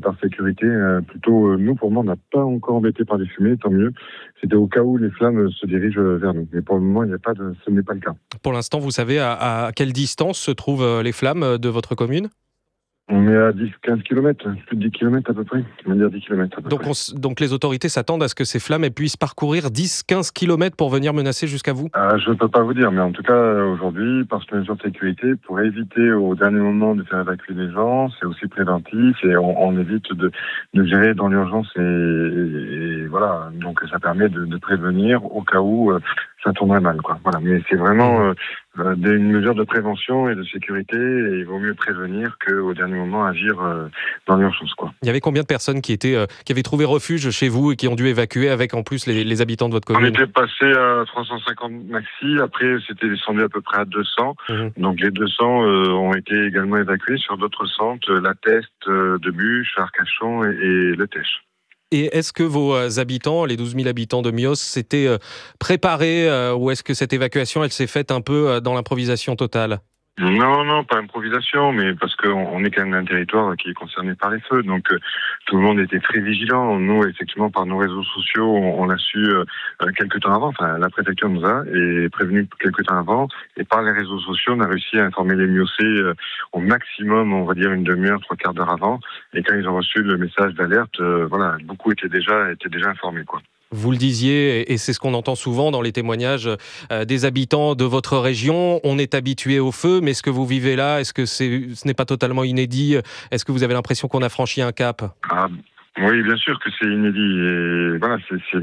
par sécurité. Plutôt, nous, pour le moment, on n'a pas encore embêté par des fumées, tant mieux. C'était au cas où les flammes se dirigent vers nous. Mais pour le moment, ce n'est pas le cas. Pour l'instant, vous savez à quelle distance se trouvent les flammes de votre commune ? On est à 10-15 km, plus de 10 km à peu près. On va dire 10 km à peu près. Donc les autorités s'attendent à ce que ces flammes puissent parcourir 10-15 km pour venir menacer jusqu'à vous ? Je ne peux pas vous dire, mais en tout cas, aujourd'hui, par cette mesure de sécurité, pour éviter au dernier moment de faire évacuer les gens, c'est aussi préventif et on évite de gérer dans l'urgence et voilà. Donc ça permet de prévenir au cas où ça tournerait mal, quoi. Voilà. Mais c'est vraiment une mesure de prévention et de sécurité et il vaut mieux prévenir qu'au dernier moment agir dans l'urgence, quoi. Il y avait combien de personnes qui avaient trouvé refuge chez vous et qui ont dû évacuer avec en plus les habitants de votre commune ? On était passé à 350 maxi, après c'était descendu à peu près à 200. Donc les 200 ont été également évacués sur d'autres centres, La Teste, Debuche, Arcachon et Le Tèche. Et est-ce que vos habitants, les 12 000 habitants de Mios, s'étaient préparés ou est-ce que cette évacuation, elle s'est faite un peu dans l'improvisation totale ? Non, pas improvisation, mais parce qu'on est quand même un territoire qui est concerné par les feux, donc tout le monde était très vigilant. Nous, effectivement, par nos réseaux sociaux, on l'a su quelques temps avant. Enfin, la préfecture nous a prévenu quelques temps avant, et par les réseaux sociaux, on a réussi à informer les Miocés au maximum, on va dire une demi-heure, 3/4 d'heure avant. Et quand ils ont reçu le message d'alerte, beaucoup étaient déjà informés, quoi. Vous le disiez, et c'est ce qu'on entend souvent dans les témoignages des habitants de votre région, on est habitué au feu, mais ce que vous vivez là, est-ce que ce n'est pas totalement inédit ? Est-ce que vous avez l'impression qu'on a franchi un cap ? Oui, bien sûr que c'est inédit, et voilà, c'est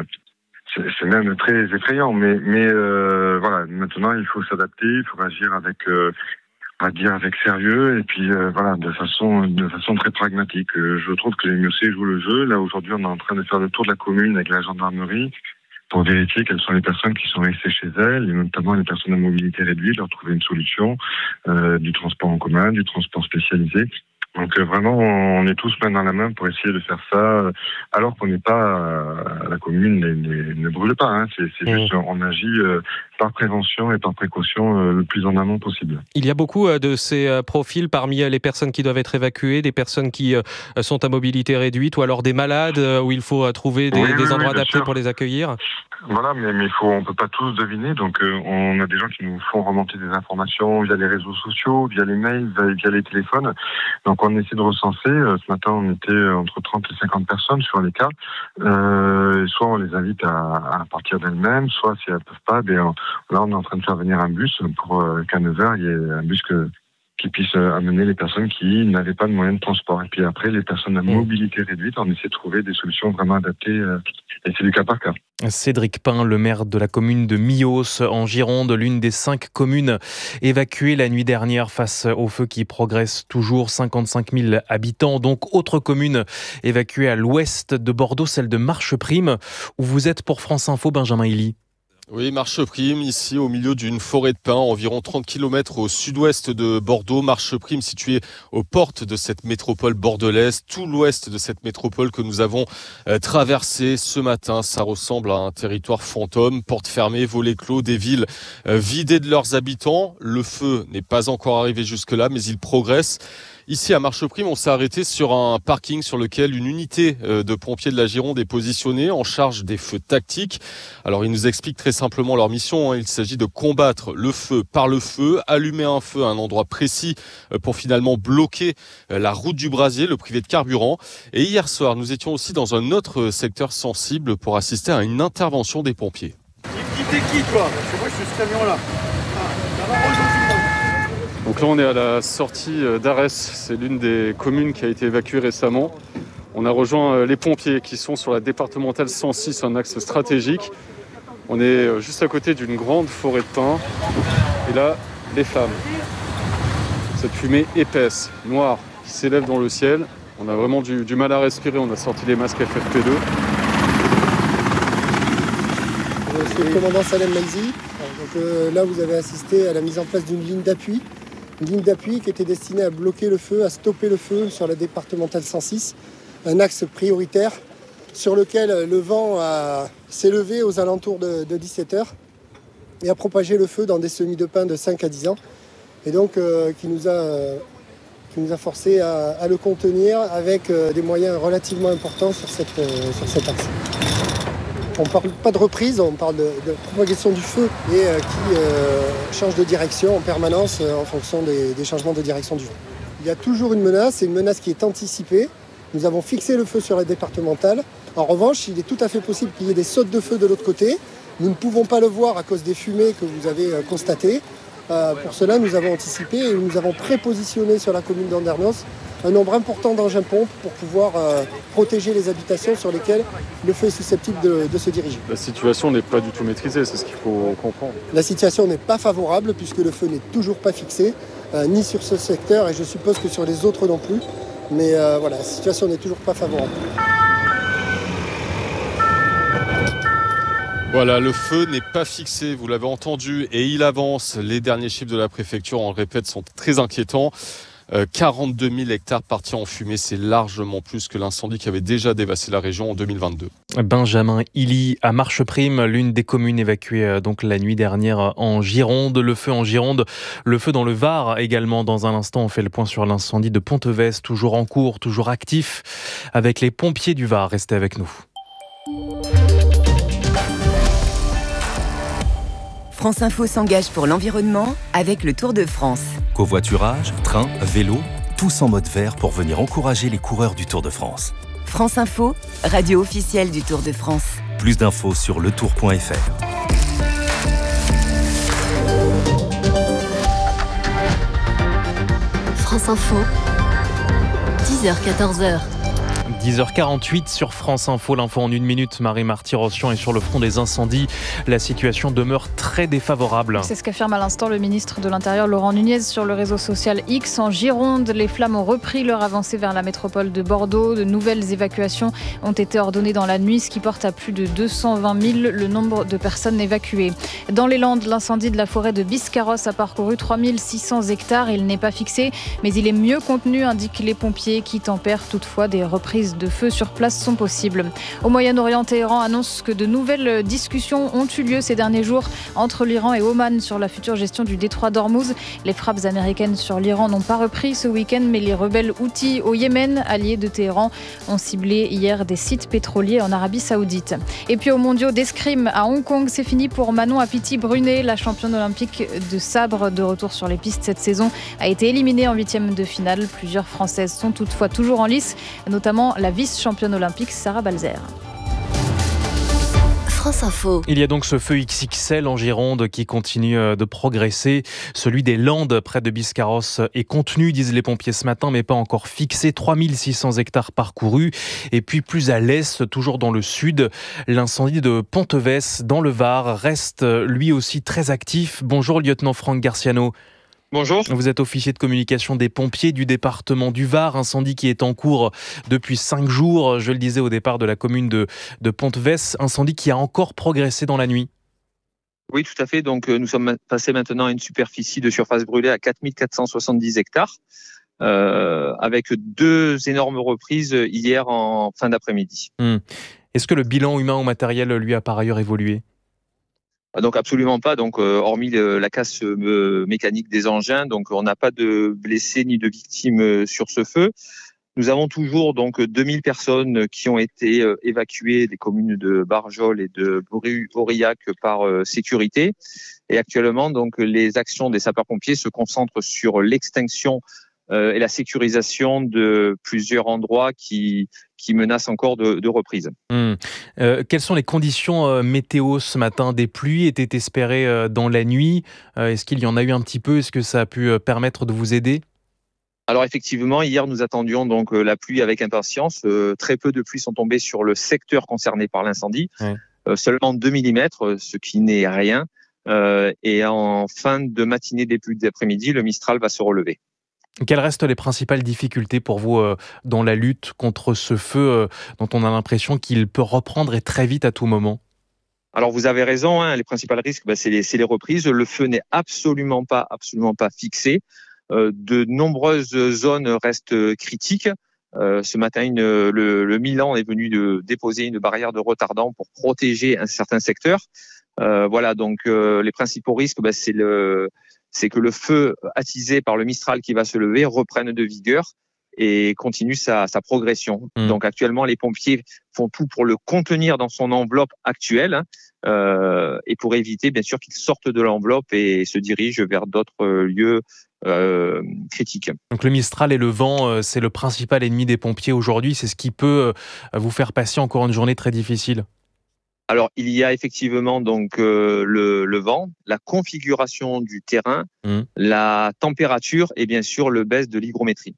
même très effrayant, mais voilà, maintenant il faut s'adapter, il faut agir avec sérieux et puis de façon très pragmatique. Je trouve que les Miocés jouent le jeu. Là aujourd'hui, on est en train de faire le tour de la commune avec la gendarmerie pour vérifier quelles sont les personnes qui sont restées chez elles, et notamment les personnes à mobilité réduite, leur trouver une solution, du transport en commun, du transport spécialisé. Donc vraiment, on est tous main dans la main pour essayer de faire ça, alors qu'on n'est pas la commune ne brûle pas. Hein. C'est juste, on agit par prévention et par précaution le plus en amont possible. Il y a beaucoup de ces profils parmi les personnes qui doivent être évacuées, des personnes qui sont à mobilité réduite, ou alors des malades où il faut trouver des endroits adaptés pour les accueillir. Voilà, mais on peut pas tous deviner. Donc on a des gens qui nous font remonter des informations via les réseaux sociaux, via les mails, via les téléphones. Donc on essaie de recenser. Ce matin, on était entre 30 et 50 personnes sur les cas. Soit on les invite à partir d'elles-mêmes, soit si elles peuvent pas, là on est en train de faire venir un bus pour qu'à 9h, il y ait un bus qui puisse amener les personnes qui n'avaient pas de moyens de transport. Et puis après, les personnes à mobilité réduite, on essaie de trouver des solutions vraiment adaptées, et c'est du cas par cas. Cédric Pin, le maire de la commune de Mios, en Gironde, l'une des 5 communes évacuées la nuit dernière face au feu qui progresse toujours, 55 000 habitants. Donc, autre commune évacuée à l'ouest de Bordeaux, celle de Marcheprime, où vous êtes pour France Info, Benjamin Hilly. Oui, Marcheprime, ici au milieu d'une forêt de pins, environ 30 km au sud-ouest de Bordeaux. Marcheprime située aux portes de cette métropole bordelaise, tout l'ouest de cette métropole que nous avons traversée ce matin. Ça ressemble à un territoire fantôme, portes fermées, volets clos, des villes vidées de leurs habitants. Le feu n'est pas encore arrivé jusque-là, mais il progresse. Ici à Marcheprime, on s'est arrêté sur un parking sur lequel une unité de pompiers de la Gironde est positionnée en charge des feux tactiques. Alors ils nous expliquent très simplement leur mission. Il s'agit de combattre le feu par le feu, allumer un feu à un endroit précis pour finalement bloquer la route du brasier, le privé de carburant. Et hier soir, nous étions aussi dans un autre secteur sensible pour assister à une intervention des pompiers. T'es qui toi ? C'est moi, je suis ce camion-là. Donc là, on est à la sortie d'Arès. C'est l'une des communes qui a été évacuée récemment. On a rejoint les pompiers qui sont sur la départementale 106, un axe stratégique. On est juste à côté d'une grande forêt de pins. Et là, les flammes. Cette fumée épaisse, noire, qui s'élève dans le ciel. On a vraiment du mal à respirer. On a sorti les masques FFP2. Je suis le commandant Salem Maïzi. Donc là, vous avez assisté à la mise en place d'une ligne d'appui. Une ligne d'appui qui était destinée à bloquer le feu, à stopper le feu sur la départementale 106. Un axe prioritaire sur lequel le vent s'est levé aux alentours de 17h et a propagé le feu dans des semis de pin de 5 à 10 ans. Et donc qui nous a qui nous a forcé à le contenir avec des moyens relativement importants sur cet axe. On ne parle pas de reprise, on parle de propagation du feu et qui change de direction en permanence en fonction des changements de direction du vent. Il y a toujours une menace, c'est une menace qui est anticipée. Nous avons fixé le feu sur la départementale. En revanche, il est tout à fait possible qu'il y ait des sautes de feu de l'autre côté. Nous ne pouvons pas le voir à cause des fumées que vous avez constatées. Pour cela, nous avons anticipé et nous avons prépositionné sur la commune d'Andernos un nombre important d'engins-pompes pour pouvoir protéger les habitations sur lesquelles le feu est susceptible de se diriger. La situation n'est pas du tout maîtrisée, c'est ce qu'il faut comprendre. La situation n'est pas favorable puisque le feu n'est toujours pas fixé, ni sur ce secteur et je suppose que sur les autres non plus. Mais voilà, la situation n'est toujours pas favorable. Voilà, le feu n'est pas fixé, vous l'avez entendu, et il avance. Les derniers chiffres de la préfecture, on le répète, sont très inquiétants. 42 000 hectares partis en fumée, c'est largement plus que l'incendie qui avait déjà dévasté la région en 2022. Benjamin Illy à Marcheprime, l'une des communes évacuées donc la nuit dernière en Gironde. Le feu en Gironde, le feu dans le Var également. Dans un instant, on fait le point sur l'incendie de Pontevès, toujours en cours, toujours actif, avec les pompiers du Var. Restez avec nous. France Info s'engage pour l'environnement avec le Tour de France. Covoiturage, train, vélo, tous en mode vert pour venir encourager les coureurs du Tour de France. France Info, radio officielle du Tour de France. Plus d'infos sur letour.fr. France Info, 10h-14h. 10h48 sur France Info, l'info en une minute. Marie-Marty Rossian est sur le front des incendies. La situation demeure très défavorable. C'est ce qu'affirme à l'instant le ministre de l'Intérieur Laurent Nunez sur le réseau social X. En Gironde, les flammes ont repris leur avancée vers la métropole de Bordeaux. De nouvelles évacuations ont été ordonnées dans la nuit, ce qui porte à plus de 220 000 le nombre de personnes évacuées. Dans les Landes, l'incendie de la forêt de Biscarrosse a parcouru 3600 hectares. Il n'est pas fixé, mais il est mieux contenu, indiquent les pompiers qui tempèrent toutefois des reprises de feu sur place sont possibles. Au Moyen-Orient, Téhéran annonce que de nouvelles discussions ont eu lieu ces derniers jours entre l'Iran et Oman sur la future gestion du détroit d'Ormuz. Les frappes américaines sur l'Iran n'ont pas repris ce week-end, mais les rebelles houthis au Yémen, alliés de Téhéran, ont ciblé hier des sites pétroliers en Arabie Saoudite. Et puis aux mondiaux d'escrime à Hong Kong, c'est fini pour Manon Apiti-Brunet, la championne olympique de sabre de retour sur les pistes cette saison, a été éliminée en 8e de finale. Plusieurs Françaises sont toutefois toujours en lice, notamment la vice-championne olympique Sarah Balzer. France Info. Il y a donc ce feu XXL en Gironde qui continue de progresser. Celui des Landes près de Biscarrosse est contenu, disent les pompiers ce matin, mais pas encore fixé. 3600 hectares parcourus. Et puis plus à l'est, toujours dans le sud, l'incendie de Pontevès dans le Var reste lui aussi très actif. Bonjour lieutenant Franck Garciano. Bonjour. Vous êtes officier de communication des pompiers du département du Var, incendie qui est en cours depuis 5 jours, je le disais au départ de la commune de Pontevès, incendie qui a encore progressé dans la nuit. Oui, tout à fait. Donc nous sommes passés maintenant à une superficie de surface brûlée à 4470 hectares, avec 2 énormes reprises hier en fin d'après-midi. Est-ce que le bilan humain ou matériel lui a par ailleurs évolué ? Donc absolument pas. Donc hormis la casse mécanique des engins, donc on n'a pas de blessés ni de victimes sur ce feu. Nous avons toujours donc 2000 personnes qui ont été évacuées des communes de Barjol et de Aurillac par sécurité. Et actuellement, donc les actions des sapeurs-pompiers se concentrent sur l'extinction et la sécurisation de plusieurs endroits qui menacent encore de reprise. Quelles sont les conditions météo ce matin ? Des pluies étaient espérées dans la nuit. Est-ce qu'il y en a eu un petit peu ? Est-ce que ça a pu permettre de vous aider ? Alors effectivement, hier nous attendions donc la pluie avec impatience. Très peu de pluie sont tombées sur le secteur concerné par l'incendie. Ouais. Seulement 2 mm, ce qui n'est rien. Et en fin de matinée, début d'après-midi, le Mistral va se relever. Quelles restent les principales difficultés pour vous dans la lutte contre ce feu dont on a l'impression qu'il peut reprendre et très vite à tout moment ? Alors vous avez raison, les principaux risques, c'est les reprises. Le feu n'est absolument pas fixé. De nombreuses zones restent critiques. Ce matin, le Milan est venu déposer une barrière de retardant pour protéger un certain secteur. Voilà, donc les principaux risques, c'est que le feu attisé par le Mistral qui va se lever reprenne de vigueur et continue sa progression. Donc actuellement, les pompiers font tout pour le contenir dans son enveloppe actuelle et pour éviter bien sûr qu'il sorte de l'enveloppe et se dirige vers d'autres lieux critiques. Donc le Mistral et le vent, c'est le principal ennemi des pompiers aujourd'hui. C'est ce qui peut vous faire passer encore une journée très difficile. Alors, il y a effectivement donc le vent, la configuration du terrain, la température et bien sûr le baisse de l'hygrométrie.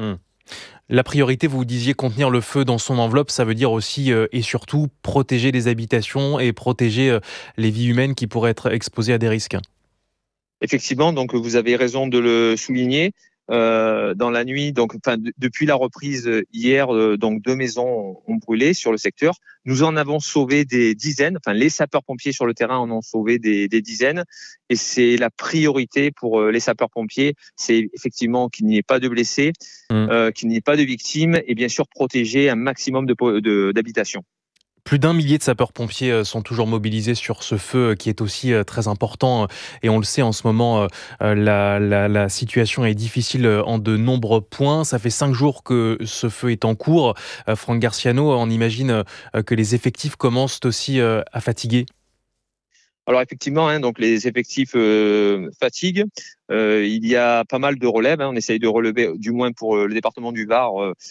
La priorité, vous disiez contenir le feu dans son enveloppe, ça veut dire aussi et surtout protéger les habitations et protéger les vies humaines qui pourraient être exposées à des risques. Effectivement, donc vous avez raison de le souligner. Dans la nuit, depuis la reprise hier, donc 2 maisons ont brûlé sur le secteur. Nous en avons sauvé des dizaines. Enfin, les sapeurs-pompiers sur le terrain en ont sauvé des dizaines. Et c'est la priorité pour les sapeurs-pompiers, c'est effectivement qu'il n'y ait pas de blessés, qu'il n'y ait pas de victimes, et bien sûr protéger un maximum d'habitations. Plus d'1 millier de sapeurs-pompiers sont toujours mobilisés sur ce feu qui est aussi très important. Et on le sait, en ce moment, la situation est difficile en de nombreux points. Ça fait 5 jours que ce feu est en cours. Franck Garciano, on imagine que les effectifs commencent aussi à fatiguer. Alors effectivement, donc les effectifs fatiguent. Il y a pas mal de relèves. On essaye de relever, du moins pour le département du Var,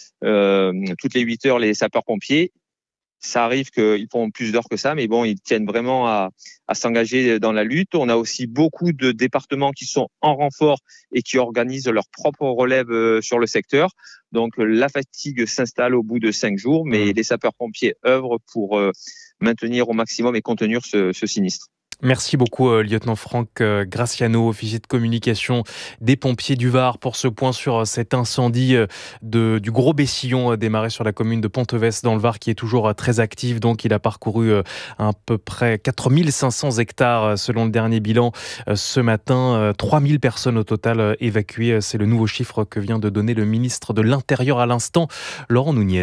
toutes les 8 heures les sapeurs-pompiers. Ça arrive qu'ils font plus d'heures que ça, mais bon, ils tiennent vraiment à s'engager dans la lutte. On a aussi beaucoup de départements qui sont en renfort et qui organisent leur propre relève sur le secteur. Donc la fatigue s'installe au bout de 5 jours, mais les sapeurs-pompiers œuvrent pour maintenir au maximum et contenir ce sinistre. Merci beaucoup, lieutenant Franck Graciano, officier de communication des pompiers du Var, pour ce point sur cet incendie du Gros Bessillon démarré sur la commune de Ponteves dans le Var, qui est toujours très actif. Donc, il a parcouru à peu près 4500 hectares selon le dernier bilan ce matin. 3000 personnes au total évacuées. C'est le nouveau chiffre que vient de donner le ministre de l'Intérieur à l'instant, Laurent Nunez.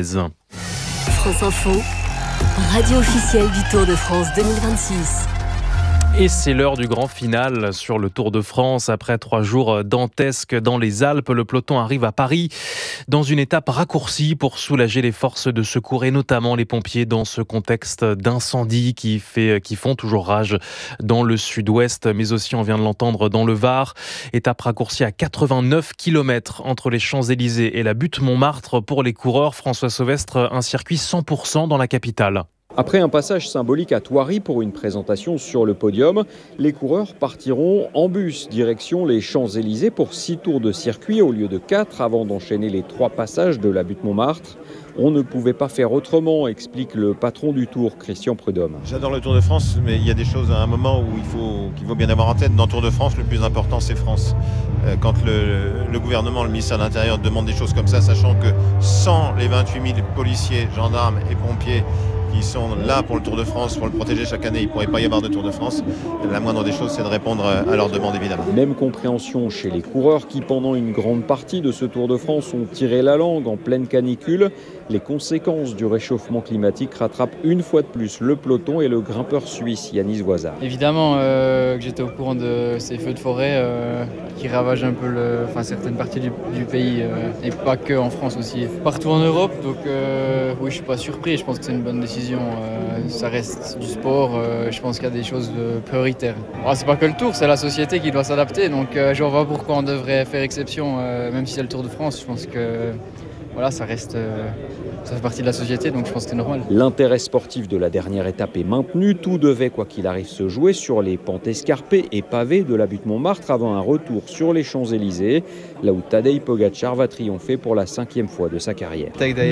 France Info, radio officielle du Tour de France 2026. Et c'est l'heure du grand final sur le Tour de France. Après 3 jours dantesques dans les Alpes, le peloton arrive à Paris dans une étape raccourcie pour soulager les forces de secours et notamment les pompiers dans ce contexte d'incendie qui font toujours rage dans le sud-ouest, mais aussi, on vient de l'entendre, dans le Var. Étape raccourcie à 89 km entre les Champs-Élysées et la butte Montmartre pour les coureurs. François Sauvestre, un circuit 100% dans la capitale. Après un passage symbolique à Thoiry pour une présentation sur le podium, les coureurs partiront en bus direction les Champs-Élysées pour 6 tours de circuit au lieu de 4 avant d'enchaîner les 3 passages de la butte Montmartre. On ne pouvait pas faire autrement, explique le patron du Tour, Christian Prudhomme. J'adore le Tour de France, mais il y a des choses à un moment où qu'il faut bien avoir en tête. Dans le Tour de France, le plus important, c'est France. Quand le gouvernement, le ministère de l'Intérieur demande des choses comme ça, sachant que sans les 28 000 policiers, gendarmes et pompiers qui sont là pour le Tour de France, pour le protéger chaque année, il ne pourrait pas y avoir de Tour de France. La moindre des choses, c'est de répondre à leurs demandes, évidemment. Même compréhension chez les coureurs qui, pendant une grande partie de ce Tour de France, ont tiré la langue en pleine canicule. Les conséquences du réchauffement climatique rattrapent une fois de plus le peloton et le grimpeur suisse Yanis Voisard. Évidemment que j'étais au courant de ces feux de forêt qui ravagent un peu certaines parties du pays et pas que en France aussi. Partout en Europe, donc oui, je suis pas surpris, je pense que c'est une bonne décision. Ça reste du sport, je pense qu'il y a des choses prioritaires. C'est pas que le Tour, c'est la société qui doit s'adapter, donc je vois pourquoi on devrait faire exception, même si c'est le Tour de France. Je pense que voilà, ça fait partie de la société, donc je pense que c'est normal. L'intérêt sportif de la dernière étape est maintenu. Tout devait, quoi qu'il arrive, se jouer sur les pentes escarpées et pavées de la butte Montmartre avant un retour sur les Champs-Élysées, là où Tadej Pogačar va triompher pour la 5e fois de sa carrière.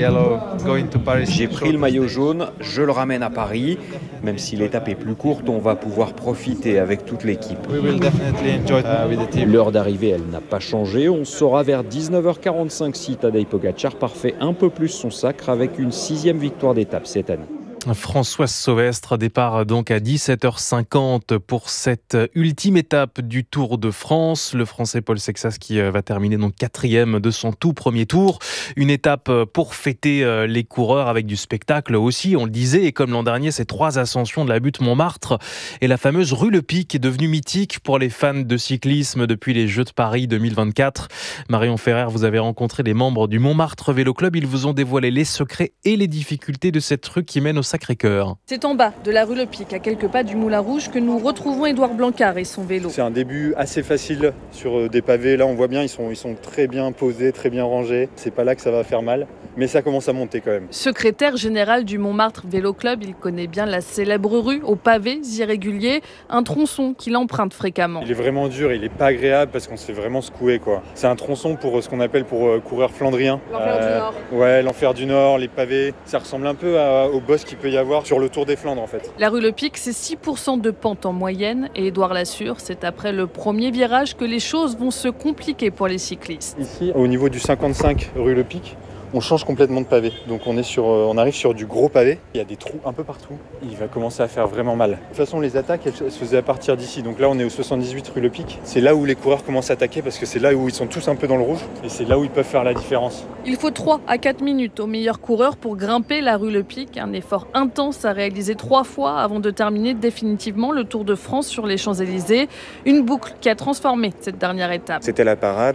J'ai pris le maillot jaune, je le ramène à Paris. Même si l'étape est plus courte, on va pouvoir profiter avec toute l'équipe. L'heure d'arrivée, elle n'a pas changé. On saura vers 19h45 si Tadej Pogačar parfait un peu plus son sacre avec une 6e victoire d'étape cette année. Françoise Sauvestre, départ donc à 17h50 pour cette ultime étape du Tour de France. Le Français Paul Sexas qui va terminer donc 4e de son tout premier tour. Une étape pour fêter les coureurs avec du spectacle aussi, on le disait. Et comme l'an dernier, ces 3 ascensions de la butte Montmartre et la fameuse rue Le Pic est devenue mythique pour les fans de cyclisme depuis les Jeux de Paris 2024. Marion Ferrer, vous avez rencontré les membres du Montmartre Vélo Club. Ils vous ont dévoilé les secrets et les difficultés de cette rue qui mène au Sacré-Cœur. C'est en bas de la rue Le Pic, à quelques pas du Moulin Rouge, que nous retrouvons Édouard Blancard et son vélo. C'est un début assez facile sur des pavés. Là, on voit bien, ils sont très bien posés, très bien rangés. C'est pas là que ça va faire mal, mais ça commence à monter quand même. Secrétaire général du Montmartre Vélo Club, il connaît bien la célèbre rue aux pavés irréguliers, un tronçon qu'il emprunte fréquemment. Il est vraiment dur, il est pas agréable parce qu'on se fait vraiment secouer, quoi. C'est un tronçon pour ce qu'on appelle pour coureurs flandriens. L'enfer du Nord. Ouais, l'enfer du Nord, les pavés. Ça ressemble un peu au boss qu'il peut y avoir sur le Tour des Flandres en fait. La rue Le Pic, c'est 6% de pente en moyenne et Édouard l'assure, c'est après le premier virage que les choses vont se compliquer pour les cyclistes. Ici, au niveau du 55 rue Le Pic, on change complètement de pavé. Donc on arrive sur du gros pavé. Il y a des trous un peu partout. Il va commencer à faire vraiment mal. De toute façon, les attaques, elles se faisaient à partir d'ici. Donc là, on est au 78 rue Le Pic. C'est là où les coureurs commencent à attaquer parce que c'est là où ils sont tous un peu dans le rouge. Et c'est là où ils peuvent faire la différence. Il faut 3 à 4 minutes aux meilleurs coureurs pour grimper la rue Le Pic. Un effort intense à réaliser 3 fois avant de terminer définitivement le Tour de France sur les Champs-Élysées. Une boucle qui a transformé cette dernière étape. C'était la parade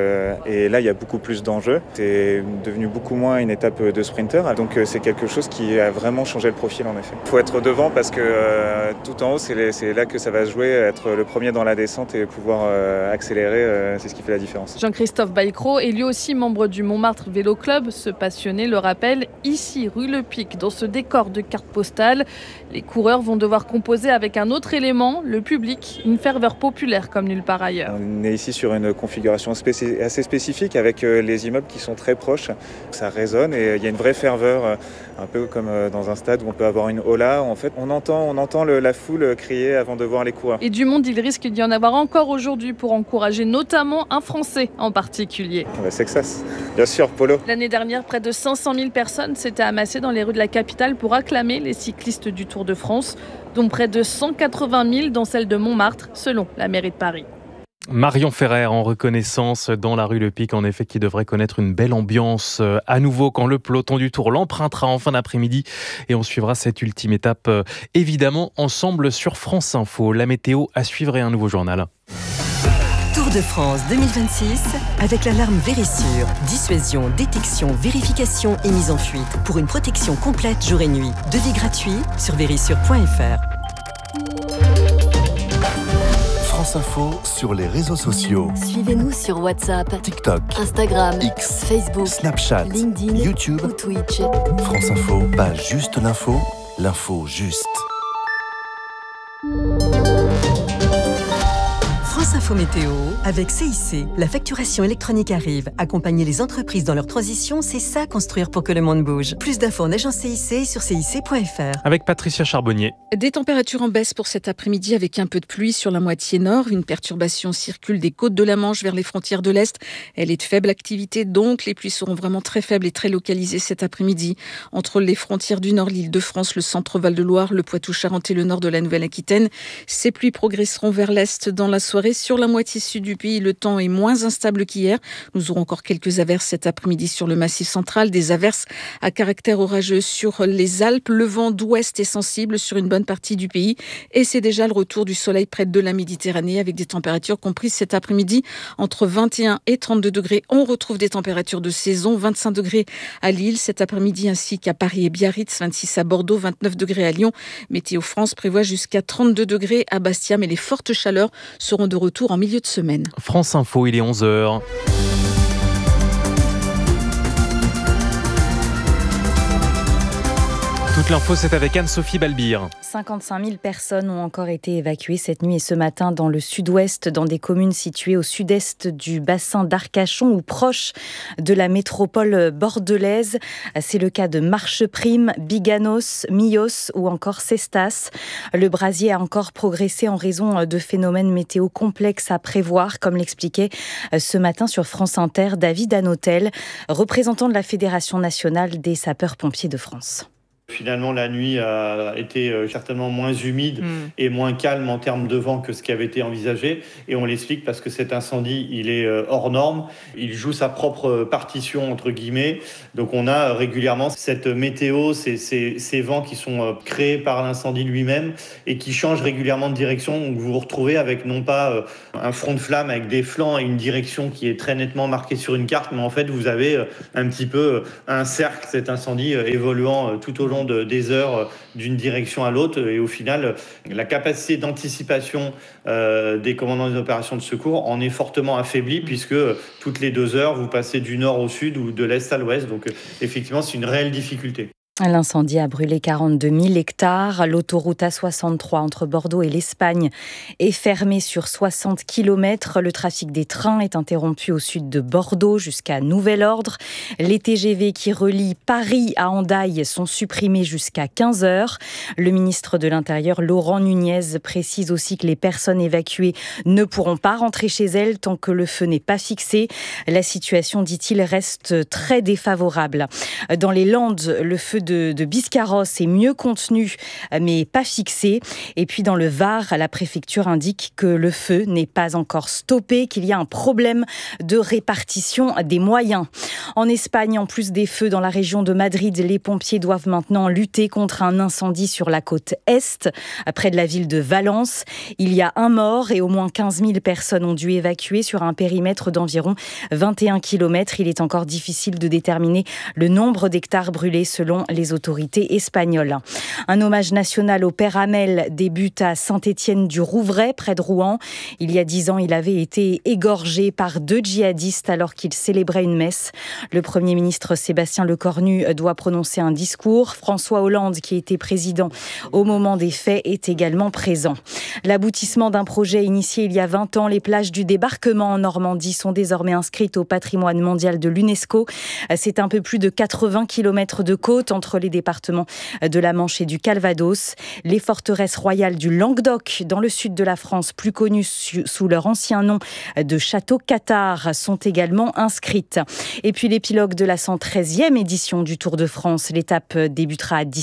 et là, il y a beaucoup plus d'enjeux. C'est devenu beaucoup moins une étape de sprinter, donc c'est quelque chose qui a vraiment changé le profil en effet. Il faut être devant parce que tout en haut c'est là que ça va se jouer, être le premier dans la descente et pouvoir accélérer, c'est ce qui fait la différence. Jean-Christophe Baïcro est lui aussi membre du Montmartre Vélo Club. Ce passionné le rappelle, ici rue Le Pic, dans ce décor de carte postale, les coureurs vont devoir composer avec un autre élément, le public, une ferveur populaire comme nulle part ailleurs. On est ici sur une configuration assez spécifique avec les immeubles qui sont très proches. Ça résonne et il y a une vraie ferveur, un peu comme dans un stade où on peut avoir une hola. En fait, on entend la foule crier avant de voir les coureurs. Et du monde, il risque d'y en avoir encore aujourd'hui pour encourager notamment un Français en particulier. Sexas, bien sûr, Polo. L'année dernière, près de 500 000 personnes s'étaient amassées dans les rues de la capitale pour acclamer les cyclistes du Tour de France, dont près de 180 000 dans celle de Montmartre, selon la mairie de Paris. Marion Ferrer en reconnaissance dans la rue Le Pic, en effet, qui devrait connaître une belle ambiance à nouveau quand le peloton du Tour l'empruntera en fin d'après-midi. Et on suivra cette ultime étape, évidemment, ensemble sur France Info. La météo à suivre et un nouveau journal. Tour de France 2026 avec l'alarme Vérissure. Dissuasion, détection, vérification et mise en fuite. Pour une protection complète jour et nuit. Devis gratuit sur vérissure.fr. France Info sur les réseaux sociaux. Suivez-nous sur WhatsApp, TikTok, Instagram, X, Facebook, Snapchat, LinkedIn, YouTube ou Twitch. France Info, pas juste l'info, l'info juste. France Info Météo avec CIC. La facturation électronique arrive. Accompagner les entreprises dans leur transition, c'est ça construire pour que le monde bouge. Plus d'infos en agence CIC sur cic.fr. Avec Patricia Charbonnier. Des températures en baisse pour cet après-midi avec un peu de pluie sur la moitié nord. Une perturbation circule des côtes de la Manche vers les frontières de l'Est. Elle est de faible activité, donc les pluies seront vraiment très faibles et très localisées cet après-midi. Entre les frontières du nord, l'Île-de-France, le centre Val-de-Loire, le Poitou-Charentes et le nord de la Nouvelle-Aquitaine. Ces pluies progresseront vers l'Est dans la soirée. Sur la moitié sud du pays, le temps est moins instable qu'hier. Nous aurons encore quelques averses cet après-midi sur le Massif central, des averses à caractère orageux sur les Alpes. Le vent d'ouest est sensible sur une bonne partie du pays et c'est déjà le retour du soleil près de la Méditerranée avec des températures comprises cet après-midi entre 21 et 32 degrés. On retrouve des températures de saison, 25 degrés à Lille cet après-midi ainsi qu'à Paris et Biarritz, 26 à Bordeaux, 29 degrés à Lyon. Météo France prévoit jusqu'à 32 degrés à Bastia, mais les fortes chaleurs seront de retour en milieu de semaine. France Info, il est 11h. Toute l'info, c'est avec Anne-Sophie Balbir. 55 000 personnes ont encore été évacuées cette nuit et ce matin dans le sud-ouest, dans des communes situées au sud-est du bassin d'Arcachon ou proches de la métropole bordelaise. C'est le cas de Marcheprime, Biganos, Millos ou encore Cestas. Le brasier a encore progressé en raison de phénomènes météo complexes à prévoir, comme l'expliquait ce matin sur France Inter David Hanotel, représentant de la Fédération nationale des sapeurs-pompiers de France. Finalement, la nuit a été certainement moins humide et moins calme en termes de vent que ce qui avait été envisagé. Et on l'explique parce que cet incendie, il est hors norme. Il joue sa propre partition, entre guillemets. Donc on a régulièrement cette météo, ces vents qui sont créés par l'incendie lui-même et qui changent régulièrement de direction. Donc vous vous retrouvez avec non pas un front de flamme avec des flancs et une direction qui est très nettement marquée sur une carte, mais en fait vous avez un petit peu un cercle, cet incendie évoluant tout au long des heures d'une direction à l'autre, et au final la capacité d'anticipation des commandants des opérations de secours en est fortement affaiblie, puisque toutes les 2 heures vous passez du nord au sud ou de l'est à l'ouest, donc effectivement c'est une réelle difficulté. L'incendie a brûlé 42 000 hectares. L'autoroute A63 entre Bordeaux et l'Espagne est fermée sur 60 km. Le trafic des trains est interrompu au sud de Bordeaux jusqu'à nouvel ordre. Les TGV qui relient Paris à Hendaye sont supprimés jusqu'à 15h. Le ministre de l'Intérieur, Laurent Nunez, précise aussi que les personnes évacuées ne pourront pas rentrer chez elles tant que le feu n'est pas fixé. La situation, dit-il, reste très défavorable. Dans les Landes, le feu de Biscarrosse est mieux contenu mais pas fixé. Et puis dans le Var, la préfecture indique que le feu n'est pas encore stoppé, qu'il y a un problème de répartition des moyens. En Espagne, en plus des feux dans la région de Madrid, les pompiers doivent maintenant lutter contre un incendie sur la côte est, près de la ville de Valence. Il y a un mort et au moins 15 000 personnes ont dû évacuer sur un périmètre d'environ 21 km. Il est encore difficile de déterminer le nombre d'hectares brûlés selon les autorités espagnoles. Un hommage national au père Hamel débute à Saint-Étienne-du-Rouvray, près de Rouen. Il y a 10 ans, il avait été égorgé par 2 djihadistes alors qu'il célébrait une messe. Le Premier ministre Sébastien Lecornu doit prononcer un discours. François Hollande, qui était président au moment des faits, est également présent. L'aboutissement d'un projet initié il y a 20 ans, les plages du débarquement en Normandie sont désormais inscrites au patrimoine mondial de l'UNESCO. C'est un peu plus de 80 km de côte entre les départements de la Manche et du Calvados. Les forteresses royales du Languedoc, dans le sud de la France, plus connues sous leur ancien nom de château Cathare, sont également inscrites. Et puis l'épilogue de la 113e édition du Tour de France. L'étape débutera à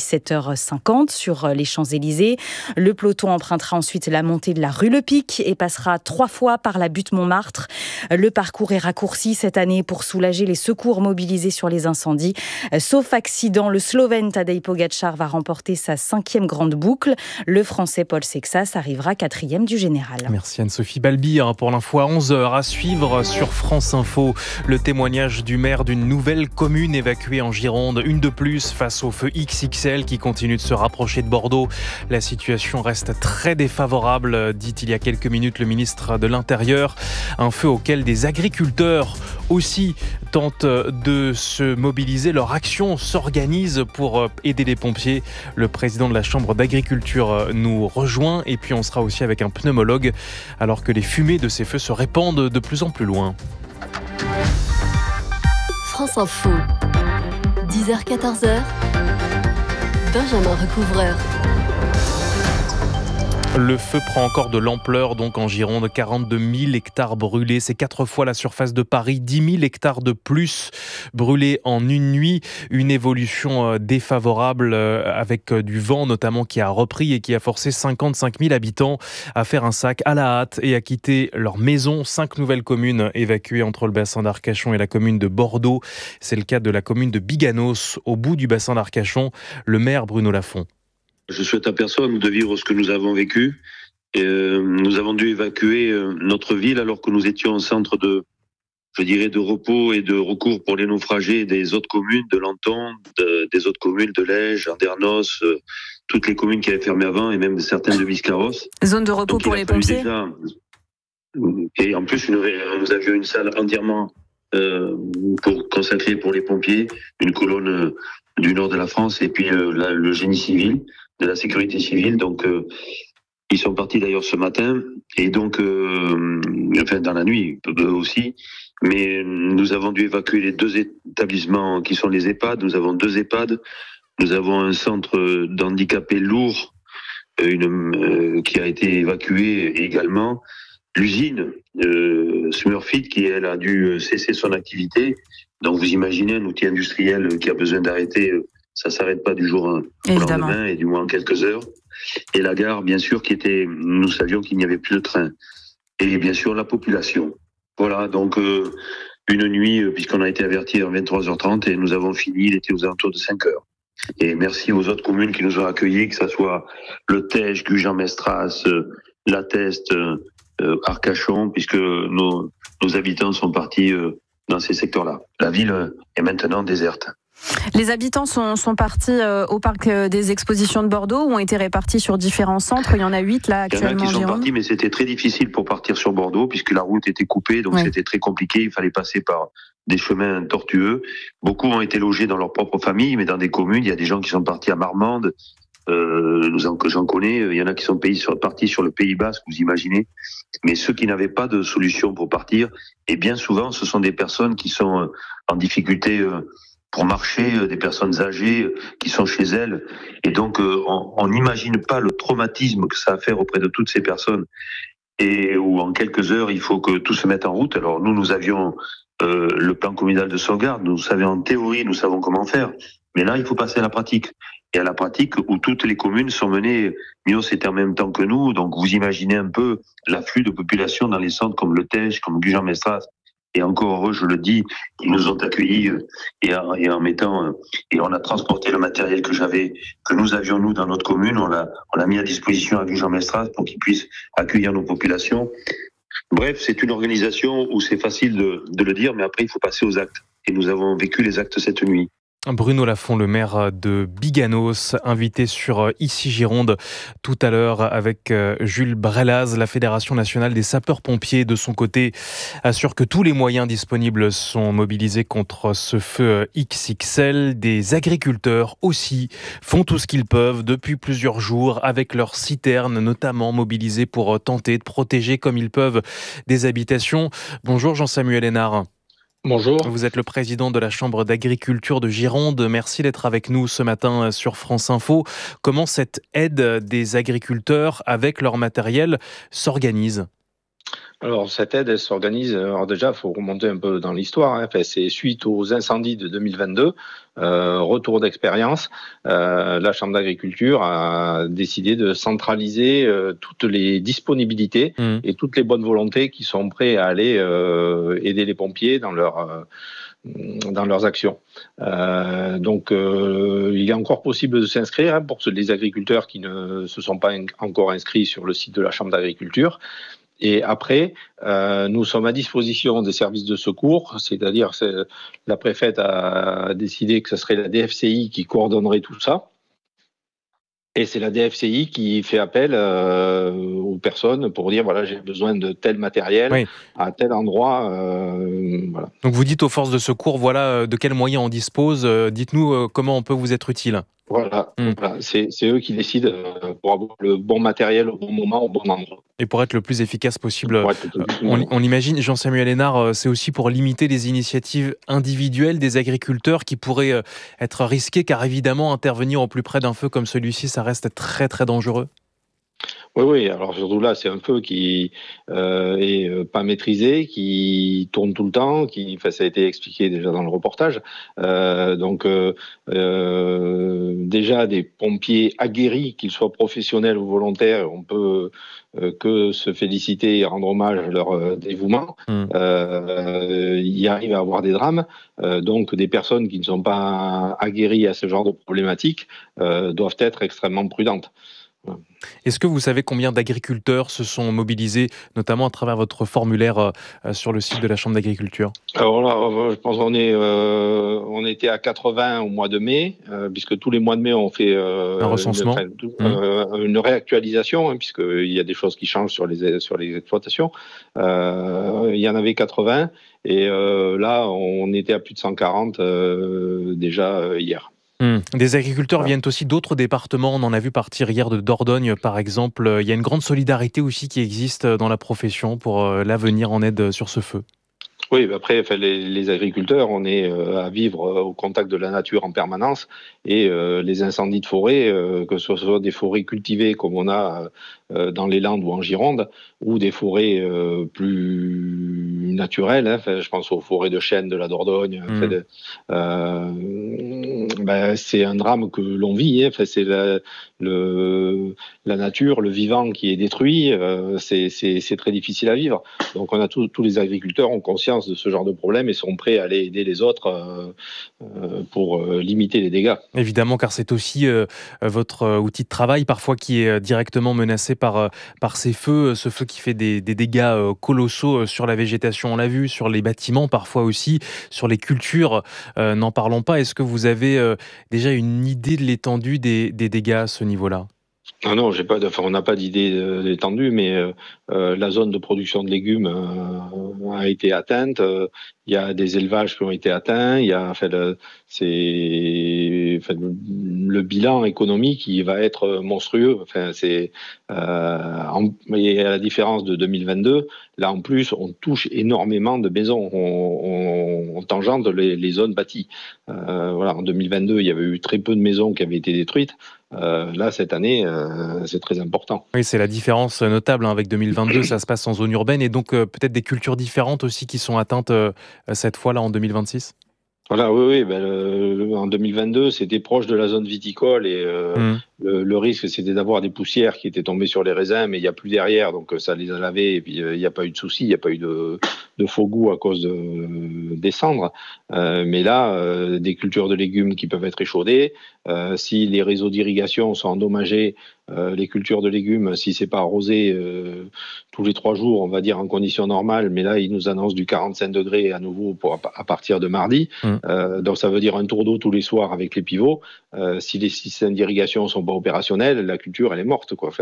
17h50 sur les Champs-Élysées. Le peloton empruntera ensuite la montée de la rue Le Pic et passera 3 fois par la butte Montmartre. Le parcours est raccourci cette année pour soulager les secours mobilisés sur les incendies. Sauf accident, le Slovène Tadej Pogačar va remporter sa 5e grande boucle. Le Français Paul Sexas arrivera 4e du général. Merci Anne-Sophie Balbi pour l'info à 11h. À suivre sur France Info, le témoignage du maire d'une nouvelle commune évacuée en Gironde. Une de plus face au feu XXL qui continue de se rapprocher de Bordeaux. La situation reste très défavorable, dit il y a quelques minutes le ministre de l'Intérieur. Un feu auquel des agriculteurs aussi tentent de se mobiliser. Leur action s'organise pour aider les pompiers. Le président de la Chambre d'agriculture nous rejoint et puis on sera aussi avec un pneumologue alors que les fumées de ces feux se répandent de plus en plus loin. France Info, 10h-14h, Benjamin Recouvreur. Le feu prend encore de l'ampleur donc en Gironde, 42 000 hectares brûlés, c'est 4 fois la surface de Paris, 10 000 hectares de plus brûlés en une nuit. Une évolution défavorable avec du vent notamment qui a repris et qui a forcé 55 000 habitants à faire un sac à la hâte et à quitter leur maison. 5 nouvelles communes évacuées entre le bassin d'Arcachon et la commune de Bordeaux. C'est le cas de la commune de Biganos, au bout du bassin d'Arcachon. Le maire Bruno Lafont. Je souhaite à personne de vivre ce que nous avons vécu. Nous avons dû évacuer notre ville alors que nous étions en centre de repos et de recours pour les naufragés des autres communes, de Lanton, des autres communes de Lège, Andernos, toutes les communes qui avaient fermé avant et même certaines de Biscarrosse. Zone de repos pour les pompiers. Et en plus, nous avions une salle entièrement consacrée pour les pompiers, une colonne du nord de la France et puis le génie civil, de la sécurité civile. Donc, ils sont partis d'ailleurs ce matin et donc, dans la nuit eux aussi. Mais nous avons dû évacuer les 2 établissements qui sont les EHPAD. Nous avons 2 EHPAD. Nous avons un centre d'handicapés lourds qui a été évacué également. L'usine Smurfit qui, elle, a dû cesser son activité. Donc vous imaginez un outil industriel qui a besoin d'arrêter ça s'arrête pas du jour au lendemain et du moins en quelques heures. Et la gare, bien sûr, nous savions qu'il n'y avait plus de train. Et bien sûr, la population. Voilà, donc une nuit, puisqu'on a été averti à 23h30 et nous avons fini, il était aux alentours de 5h. Et merci aux autres communes qui nous ont accueillis, que ce soit le Tej, Gujan-Mestras, La Teste, Arcachon, puisque nos habitants sont partis dans ces secteurs-là. La ville est maintenant déserte. Les habitants sont partis au parc des expositions de Bordeaux ou ont été répartis sur différents centres. Il y en a 8 là actuellement. Il y en a qui sont partis, mais c'était très difficile pour partir sur Bordeaux puisque la route était coupée, donc c'était très compliqué. Il fallait passer par des chemins tortueux. Beaucoup ont été logés dans leur propre famille, mais dans des communes, il y a des gens qui sont partis à Marmande. J'en connais, il y en a qui sont partis sur le Pays Basque, vous imaginez. Mais ceux qui n'avaient pas de solution pour partir, et bien souvent, ce sont des personnes qui sont en difficulté pour marcher, des personnes âgées qui sont chez elles. Et donc, on n'imagine pas le traumatisme que ça a à faire auprès de toutes ces personnes. Et où en quelques heures, il faut que tout se mette en route. Alors nous avions le plan communal de sauvegarde. Nous savions en théorie, nous savons comment faire. Mais là, il faut passer à la pratique. Et à la pratique où toutes les communes sont menées, Mios était en même temps que nous. Donc vous imaginez un peu l'afflux de population dans les centres comme le Tej, comme Gujan-Mestras. Et encore heureux, je le dis, ils nous ont accueillis et on a transporté le matériel que nous avions nous dans notre commune. On l'a mis à disposition à Gujan-Mestras pour qu'ils puissent accueillir nos populations. Bref, c'est une organisation où c'est facile de le dire, mais après il faut passer aux actes. Et nous avons vécu les actes cette nuit. Bruno Lafont, le maire de Biganos, invité sur Ici Gironde tout à l'heure avec Jules Brelaz. La Fédération nationale des sapeurs-pompiers, de son côté, assure que tous les moyens disponibles sont mobilisés contre ce feu XXL. Des agriculteurs aussi font tout ce qu'ils peuvent depuis plusieurs jours avec leurs citernes, notamment mobilisées pour tenter de protéger comme ils peuvent des habitations. Bonjour Jean-Samuel Hénard. Bonjour. Vous êtes le président de la Chambre d'agriculture de Gironde. Merci d'être avec nous ce matin sur France Info. Comment cette aide des agriculteurs avec leur matériel s'organise ? Alors cette aide, elle s'organise, alors déjà il faut remonter un peu dans l'histoire, Enfin, c'est suite aux incendies de 2022, retour d'expérience, la Chambre d'agriculture a décidé de centraliser toutes les disponibilités et toutes les bonnes volontés qui sont prêts à aller aider les pompiers dans leurs actions. Donc il est encore possible de s'inscrire pour les agriculteurs qui ne se sont pas encore inscrits sur le site de la Chambre d'agriculture. Et après, nous sommes à disposition des services de secours, c'est-à-dire la préfète a décidé que ce serait la DFCI qui coordonnerait tout ça. Et c'est la DFCI qui fait appel aux personnes pour dire voilà, j'ai besoin de tel matériel à tel endroit. Voilà. Donc vous dites aux forces de secours, voilà de quels moyens on dispose. Dites-nous comment on peut vous être utile. Voilà. C'est eux qui décident pour avoir le bon matériel au bon moment, au bon endroit. Et pour être le plus efficace possible, on imagine, Jean-Samuel Hénard, c'est aussi pour limiter les initiatives individuelles des agriculteurs qui pourraient être risquées, car évidemment, intervenir au plus près d'un feu comme celui-ci, ça reste très très dangereux. Oui, alors surtout là, c'est un feu qui est pas maîtrisé, qui tourne tout le temps, ça a été expliqué déjà dans le reportage. Donc déjà des pompiers aguerris, qu'ils soient professionnels ou volontaires, on peut que se féliciter et rendre hommage à leur dévouement. Il y arrive à avoir des drames, donc des personnes qui ne sont pas aguerries à ce genre de problématiques doivent être extrêmement prudentes. Est-ce que vous savez combien d'agriculteurs se sont mobilisés, notamment à travers votre formulaire sur le site de la Chambre d'agriculture ? Alors là, je pense qu'on était à 80 au mois de mai, puisque tous les mois de mai on fait un recensement, une réactualisation, puisqu'il y a des choses qui changent sur les exploitations. Il y en avait 80, et là on était à plus de 140 déjà hier. Des agriculteurs viennent aussi d'autres départements. On en a vu partir hier de Dordogne, par exemple. Il y a une grande solidarité aussi qui existe dans la profession pour l'avenir en aide sur ce feu. Oui, après, les agriculteurs, on est à vivre au contact de la nature en permanence, et les incendies de forêt, que ce soit des forêts cultivées comme on a dans les Landes ou en Gironde, ou des forêts plus naturelles, je pense aux forêts de chênes de la Dordogne, c'est un drame que l'on vit. Enfin, c'est la nature, le vivant qui est détruit. C'est très difficile à vivre. Donc, on a tous les agriculteurs ont conscience de ce genre de problème et sont prêts à aller aider les autres pour limiter les dégâts. Évidemment, car c'est aussi votre outil de travail parfois qui est directement menacé par ces feux, ce feu qui fait des dégâts colossaux sur la végétation, on l'a vu, sur les bâtiments parfois aussi, sur les cultures, n'en parlons pas. Est-ce que vous avez déjà une idée de l'étendue des dégâts à ce niveau-là ? Ah non, on n'a pas d'idée d'étendue, mais la zone de production de légumes a été atteinte. Il y a des élevages qui ont été atteints. Il y a le bilan économique, il va être monstrueux. Et à la différence de 2022, là en plus, on touche énormément de maisons. On tangente les zones bâties. En 2022, il y avait eu très peu de maisons qui avaient été détruites. Là, cette année, c'est très important. Oui, c'est la différence notable avec 2022, ça se passe en zone urbaine et donc peut-être des cultures différentes aussi qui sont atteintes cette fois-là en 2026 ? Voilà, oui. En 2022, c'était proche de la zone viticole et le risque, c'était d'avoir des poussières qui étaient tombées sur les raisins, mais il n'y a plus derrière, donc ça les a lavés et puis il n'y a pas eu de souci, il n'y a pas eu de faux goût à cause des cendres. Mais là, des cultures de légumes qui peuvent être échaudées, si les réseaux d'irrigation sont endommagés, les cultures de légumes, si c'est pas arrosé tous les 3 jours, on va dire en conditions normales, mais là ils nous annoncent du 45 degrés à nouveau à partir de mardi. Donc ça veut dire un tour d'eau tous les soirs avec les pivots. Si les systèmes d'irrigation sont pas opérationnels, la culture elle est morte, quoi.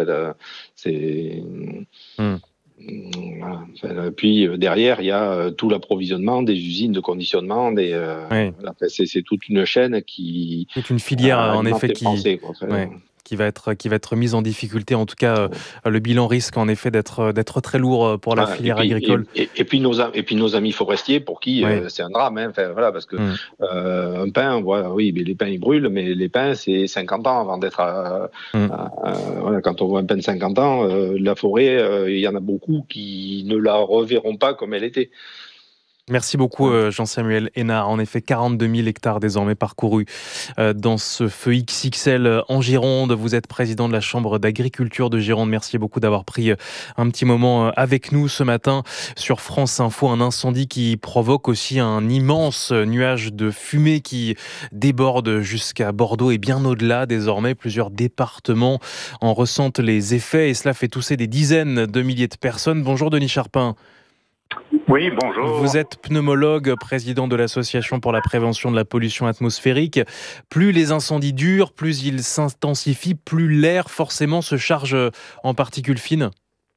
Puis derrière, il y a tout l'approvisionnement des usines de conditionnement, c'est toute une chaîne qui... Toute une filière, en effet, qui va être mise en difficulté. En tout cas, le bilan risque en effet d'être très lourd pour la filière agricole. Et puis nos amis forestiers pour qui c'est un drame. Parce que un pin, mais les pins ils brûlent, mais les pins c'est 50 ans avant d'être. Quand on voit un pin de 50 ans, la forêt, il y en a beaucoup qui ne la reverront pas comme elle était. Merci beaucoup Jean-Samuel Hénard. En effet, 42 000 hectares désormais parcourus dans ce feu XXL en Gironde. Vous êtes président de la Chambre d'agriculture de Gironde. Merci beaucoup d'avoir pris un petit moment avec nous ce matin sur France Info. Un incendie qui provoque aussi un immense nuage de fumée qui déborde jusqu'à Bordeaux et bien au-delà. Désormais, plusieurs départements en ressentent les effets et cela fait tousser des dizaines de milliers de personnes. Bonjour Denis Charpin. Oui, bonjour. Vous êtes pneumologue, président de l'Association pour la prévention de la pollution atmosphérique. Plus les incendies durent, plus ils s'intensifient, plus l'air forcément se charge en particules fines.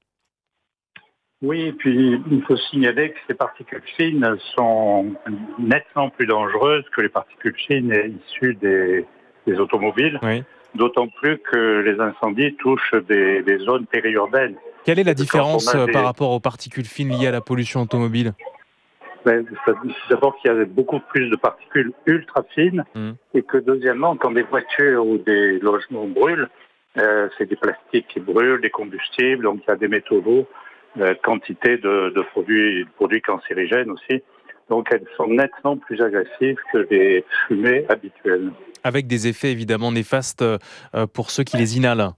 Oui, et puis il faut signaler que ces particules fines sont nettement plus dangereuses que les particules fines issues des automobiles, d'autant plus que les incendies touchent des zones périurbaines. Quelle est la différence par rapport aux particules fines liées à la pollution automobile ? D'abord qu'il y a beaucoup plus de particules ultra fines et que deuxièmement, quand des voitures ou des logements brûlent, c'est des plastiques qui brûlent, des combustibles, donc il y a des métaux lourds, quantité de produits cancérigènes aussi. Donc elles sont nettement plus agressives que les fumées habituelles. Avec des effets évidemment néfastes pour ceux qui les inhalent.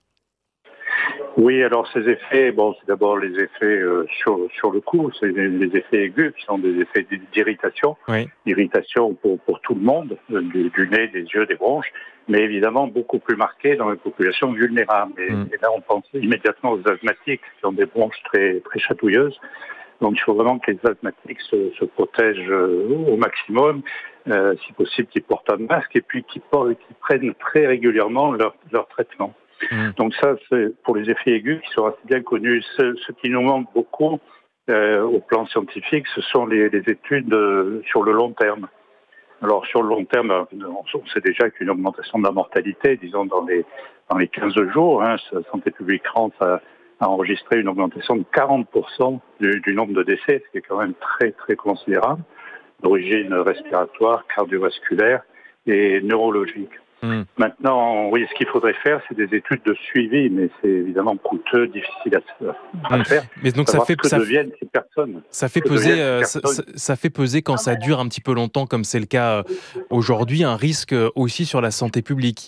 Oui, alors ces effets, c'est d'abord les effets sur le cou, c'est les effets aigus qui sont des effets d'irritation, irritation pour tout le monde, du nez, des yeux, des bronches, mais évidemment beaucoup plus marqué dans les populations vulnérables. Et là, on pense immédiatement aux asthmatiques qui ont des bronches très, très chatouilleuses. Donc il faut vraiment que les asthmatiques se protègent au maximum, si possible qu'ils portent un masque et puis qu'ils prennent très régulièrement leur traitement. Donc ça, c'est pour les effets aigus qui sont assez bien connus. Ce qui nous manque beaucoup au plan scientifique, ce sont les études sur le long terme. Alors sur le long terme, on sait déjà qu'une augmentation de la mortalité, disons dans les 15 jours, Santé publique France a enregistré une augmentation de 40% du nombre de décès, ce qui est quand même très très considérable, d'origine respiratoire, cardiovasculaire et neurologique. Maintenant, oui, ce qu'il faudrait faire, c'est des études de suivi, mais c'est évidemment coûteux, difficile à faire. Mais donc deviennent ces personnes. Ça fait peser quand ça dure un petit peu longtemps, comme c'est le cas aujourd'hui, un risque aussi sur la santé publique.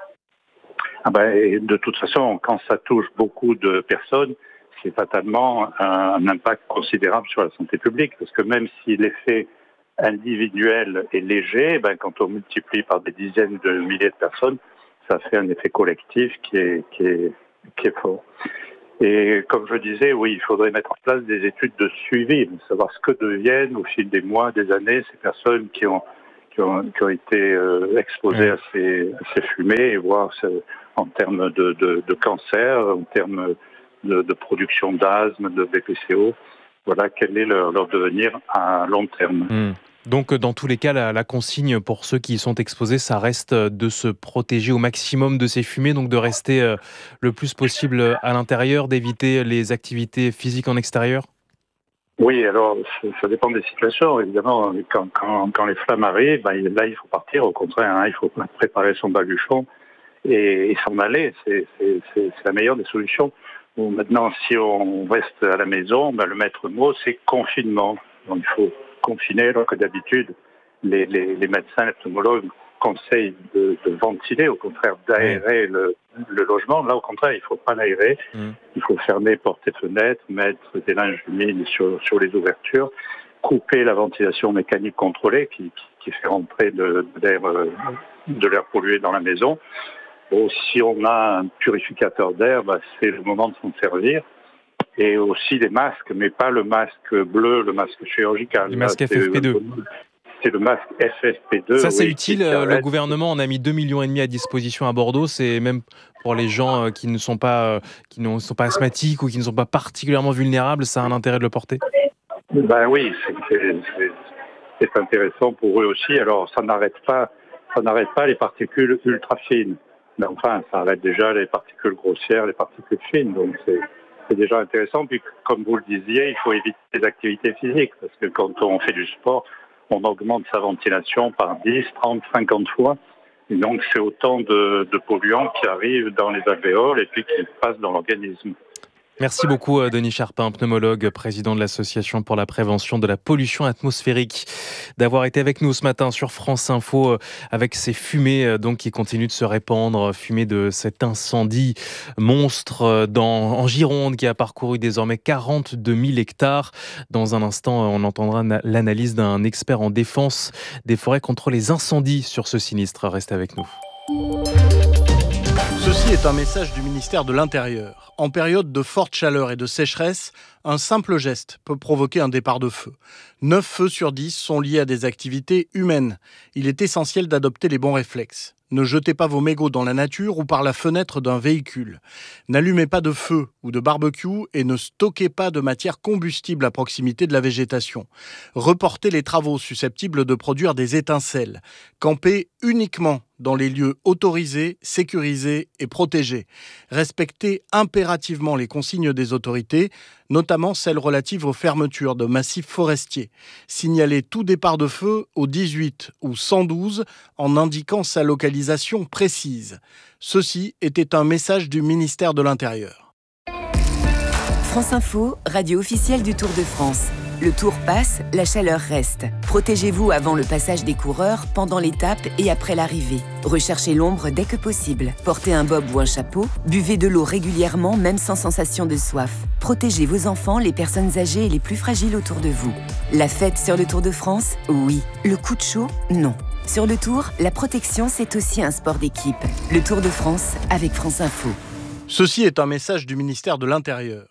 Et de toute façon, quand ça touche beaucoup de personnes, c'est fatalement un impact considérable sur la santé publique, parce que même si l'effet individuel est léger, quand on multiplie par des dizaines de milliers de personnes, ça fait un effet collectif qui est fort. Et comme je disais, oui, il faudrait mettre en place des études de suivi, savoir ce que deviennent au fil des mois, des années, ces personnes qui ont été exposées à ces fumées, et voir en termes de cancer, en termes de production d'asthme, de BPCO, voilà quel est leur devenir à long terme. Donc, dans tous les cas, la consigne pour ceux qui y sont exposés, ça reste de se protéger au maximum de ces fumées, donc de rester le plus possible à l'intérieur, d'éviter les activités physiques en extérieur ? Oui, alors ça dépend des situations. Évidemment, quand les flammes arrivent, là il faut partir. Au contraire, il faut préparer son baluchon et s'en aller. C'est la meilleure des solutions. Bon, maintenant, si on reste à la maison, le maître mot, c'est confinement. Donc, il faut confiner, alors que d'habitude, les médecins, les pneumologues conseillent de ventiler, au contraire d'aérer le logement. Là, au contraire, il ne faut pas l'aérer. Il faut fermer portes et fenêtres, mettre des linges humides sur les ouvertures, couper la ventilation mécanique contrôlée qui fait rentrer de l'air pollué dans la maison. Bon, si on a un purificateur d'air, c'est le moment de s'en servir. Et aussi des masques, mais pas le masque bleu, le masque chirurgical. Le masque FFP2. C'est le masque FFP2. Ça, c'est utile. Le gouvernement en a mis 2,5 millions à disposition à Bordeaux. C'est même pour les gens qui ne sont pas asthmatiques ou qui ne sont pas particulièrement vulnérables. Ça a un intérêt de le porter. Oui, c'est intéressant pour eux aussi. Alors, ça n'arrête pas les particules ultra fines. Mais enfin, ça arrête déjà les particules grossières, les particules fines. Donc, c'est déjà intéressant. Puis, comme vous le disiez, il faut éviter les activités physiques. Parce que quand on fait du sport, on augmente sa ventilation par 10, 30, 50 fois. Et donc, c'est autant de polluants qui arrivent dans les alvéoles et puis qui passent dans l'organisme. Merci beaucoup Denis Charpin, pneumologue, président de l'Association pour la prévention de la pollution atmosphérique, d'avoir été avec nous ce matin sur France Info avec ces fumées qui continuent de se répandre, fumées de cet incendie monstre en Gironde qui a parcouru désormais 42 000 hectares. Dans un instant, on entendra l'analyse d'un expert en défense des forêts contre les incendies sur ce sinistre. Restez avec nous. Ceci est un message du ministère de l'Intérieur. En période de forte chaleur et de sécheresse, un simple geste peut provoquer un départ de feu. 9 feux sur 10 sont liés à des activités humaines. Il est essentiel d'adopter les bons réflexes. Ne jetez pas vos mégots dans la nature ou par la fenêtre d'un véhicule. N'allumez pas de feu ou de barbecue et ne stockez pas de matière combustible à proximité de la végétation. Reportez les travaux susceptibles de produire des étincelles. Campez uniquement dans les lieux autorisés, sécurisés et protégés. Respectez impérativement les consignes des autorités, notamment celles relatives aux fermetures de massifs forestiers. Signalez tout départ de feu au 18 ou 112 en indiquant sa localisation précise. Ceci était un message du ministère de l'Intérieur. France Info, radio officielle du Tour de France. Le Tour passe, la chaleur reste. Protégez-vous avant le passage des coureurs, pendant l'étape et après l'arrivée. Recherchez l'ombre dès que possible. Portez un bob ou un chapeau. Buvez de l'eau régulièrement, même sans sensation de soif. Protégez vos enfants, les personnes âgées et les plus fragiles autour de vous. La fête sur le Tour de France, oui. Le coup de chaud, non. Sur le Tour, la protection, c'est aussi un sport d'équipe. Le Tour de France avec France Info. Ceci est un message du ministère de l'Intérieur.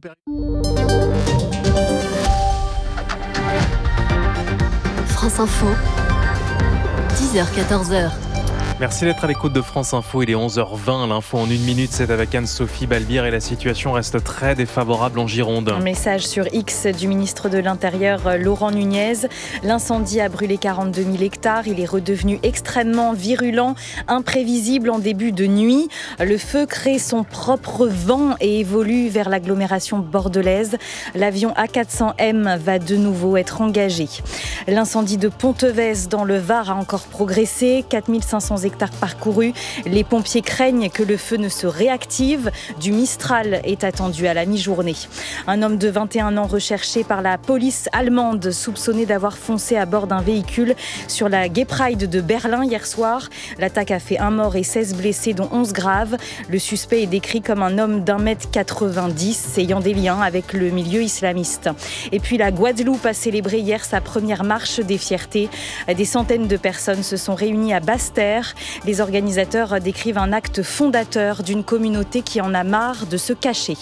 France Info, 10h-14h. Merci d'être à l'écoute de France Info, il est 11h20, l'info en 1 minute, c'est avec Anne-Sophie Balbir et la situation reste très défavorable en Gironde. Un message sur X du ministre de l'Intérieur Laurent Nunez. L'incendie a brûlé 42 000 hectares, il est redevenu extrêmement virulent, imprévisible en début de nuit. Le feu crée son propre vent et évolue vers l'agglomération bordelaise. L'avion A400M va de nouveau être engagé. L'incendie de Ponteves dans le Var a encore progressé, 4500 hectares hectares parcourus. Les pompiers craignent que le feu ne se réactive. Du Mistral est attendu à la mi-journée. Un homme de 21 ans recherché par la police allemande, soupçonné d'avoir foncé à bord d'un véhicule sur la Gay Pride de Berlin hier soir. L'attaque a fait 1 mort et 16 blessés, dont 11 graves. Le suspect est décrit comme un homme d'1m90 ayant des liens avec le milieu islamiste. Et puis la Guadeloupe a célébré hier sa première marche des fiertés. Des centaines de personnes se sont réunies à Basse-Terre. Les organisateurs décrivent un acte fondateur d'une communauté qui en a marre de se cacher.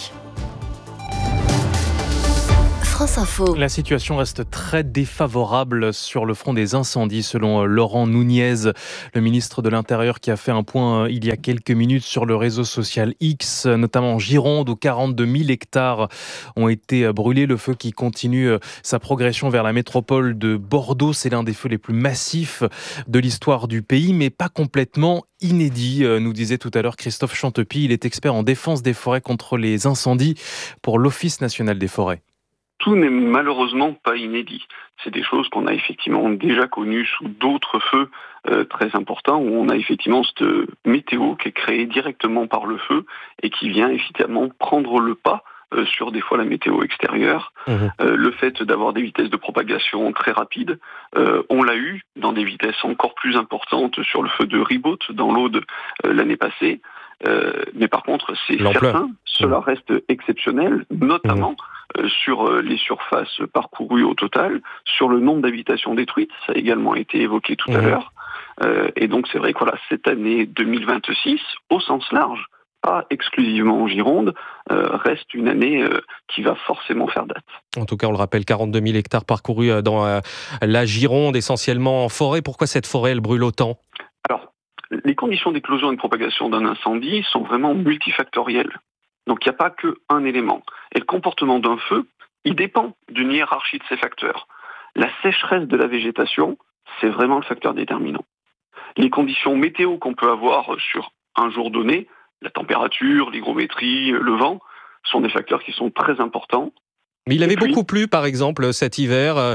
France Info. La situation reste très défavorable sur le front des incendies, selon Laurent Nunez, le ministre de l'Intérieur, qui a fait un point il y a quelques minutes sur le réseau social X, notamment en Gironde, où 42 000 hectares ont été brûlés. Le feu qui continue sa progression vers la métropole de Bordeaux, c'est l'un des feux les plus massifs de l'histoire du pays, mais pas complètement inédit, nous disait tout à l'heure Christophe Chantepie. Il est expert en défense des forêts contre les incendies pour l'Office national des forêts. Tout n'est malheureusement pas inédit. C'est des choses qu'on a effectivement déjà connues sous d'autres feux très importants, où on a effectivement cette météo qui est créée directement par le feu et qui vient évidemment prendre le pas sur des fois la météo extérieure. Le fait d'avoir des vitesses de propagation très rapides, on l'a eu dans des vitesses encore plus importantes sur le feu de Ribaute dans l'Aude l'année passée. Mais par contre, c'est certain, cela reste exceptionnel, notamment sur les surfaces parcourues au total, sur le nombre d'habitations détruites, ça a également été évoqué tout à l'heure. Et donc c'est vrai que voilà, cette année 2026, au sens large, pas exclusivement en Gironde, reste une année qui va forcément faire date. En tout cas, on le rappelle, 42 000 hectares parcourus dans la Gironde, essentiellement en forêt. Pourquoi cette forêt, elle brûle autant ? Alors, les conditions d'éclosion et de propagation d'un incendie sont vraiment multifactorielles. Donc il n'y a pas qu'un élément. Et le comportement d'un feu, il dépend d'une hiérarchie de ces facteurs. La sécheresse de la végétation, c'est vraiment le facteur déterminant. Les conditions météo qu'on peut avoir sur un jour donné, la température, l'hygrométrie, le vent, sont des facteurs qui sont très importants. Mais il avait beaucoup plu, par exemple, cet hiver.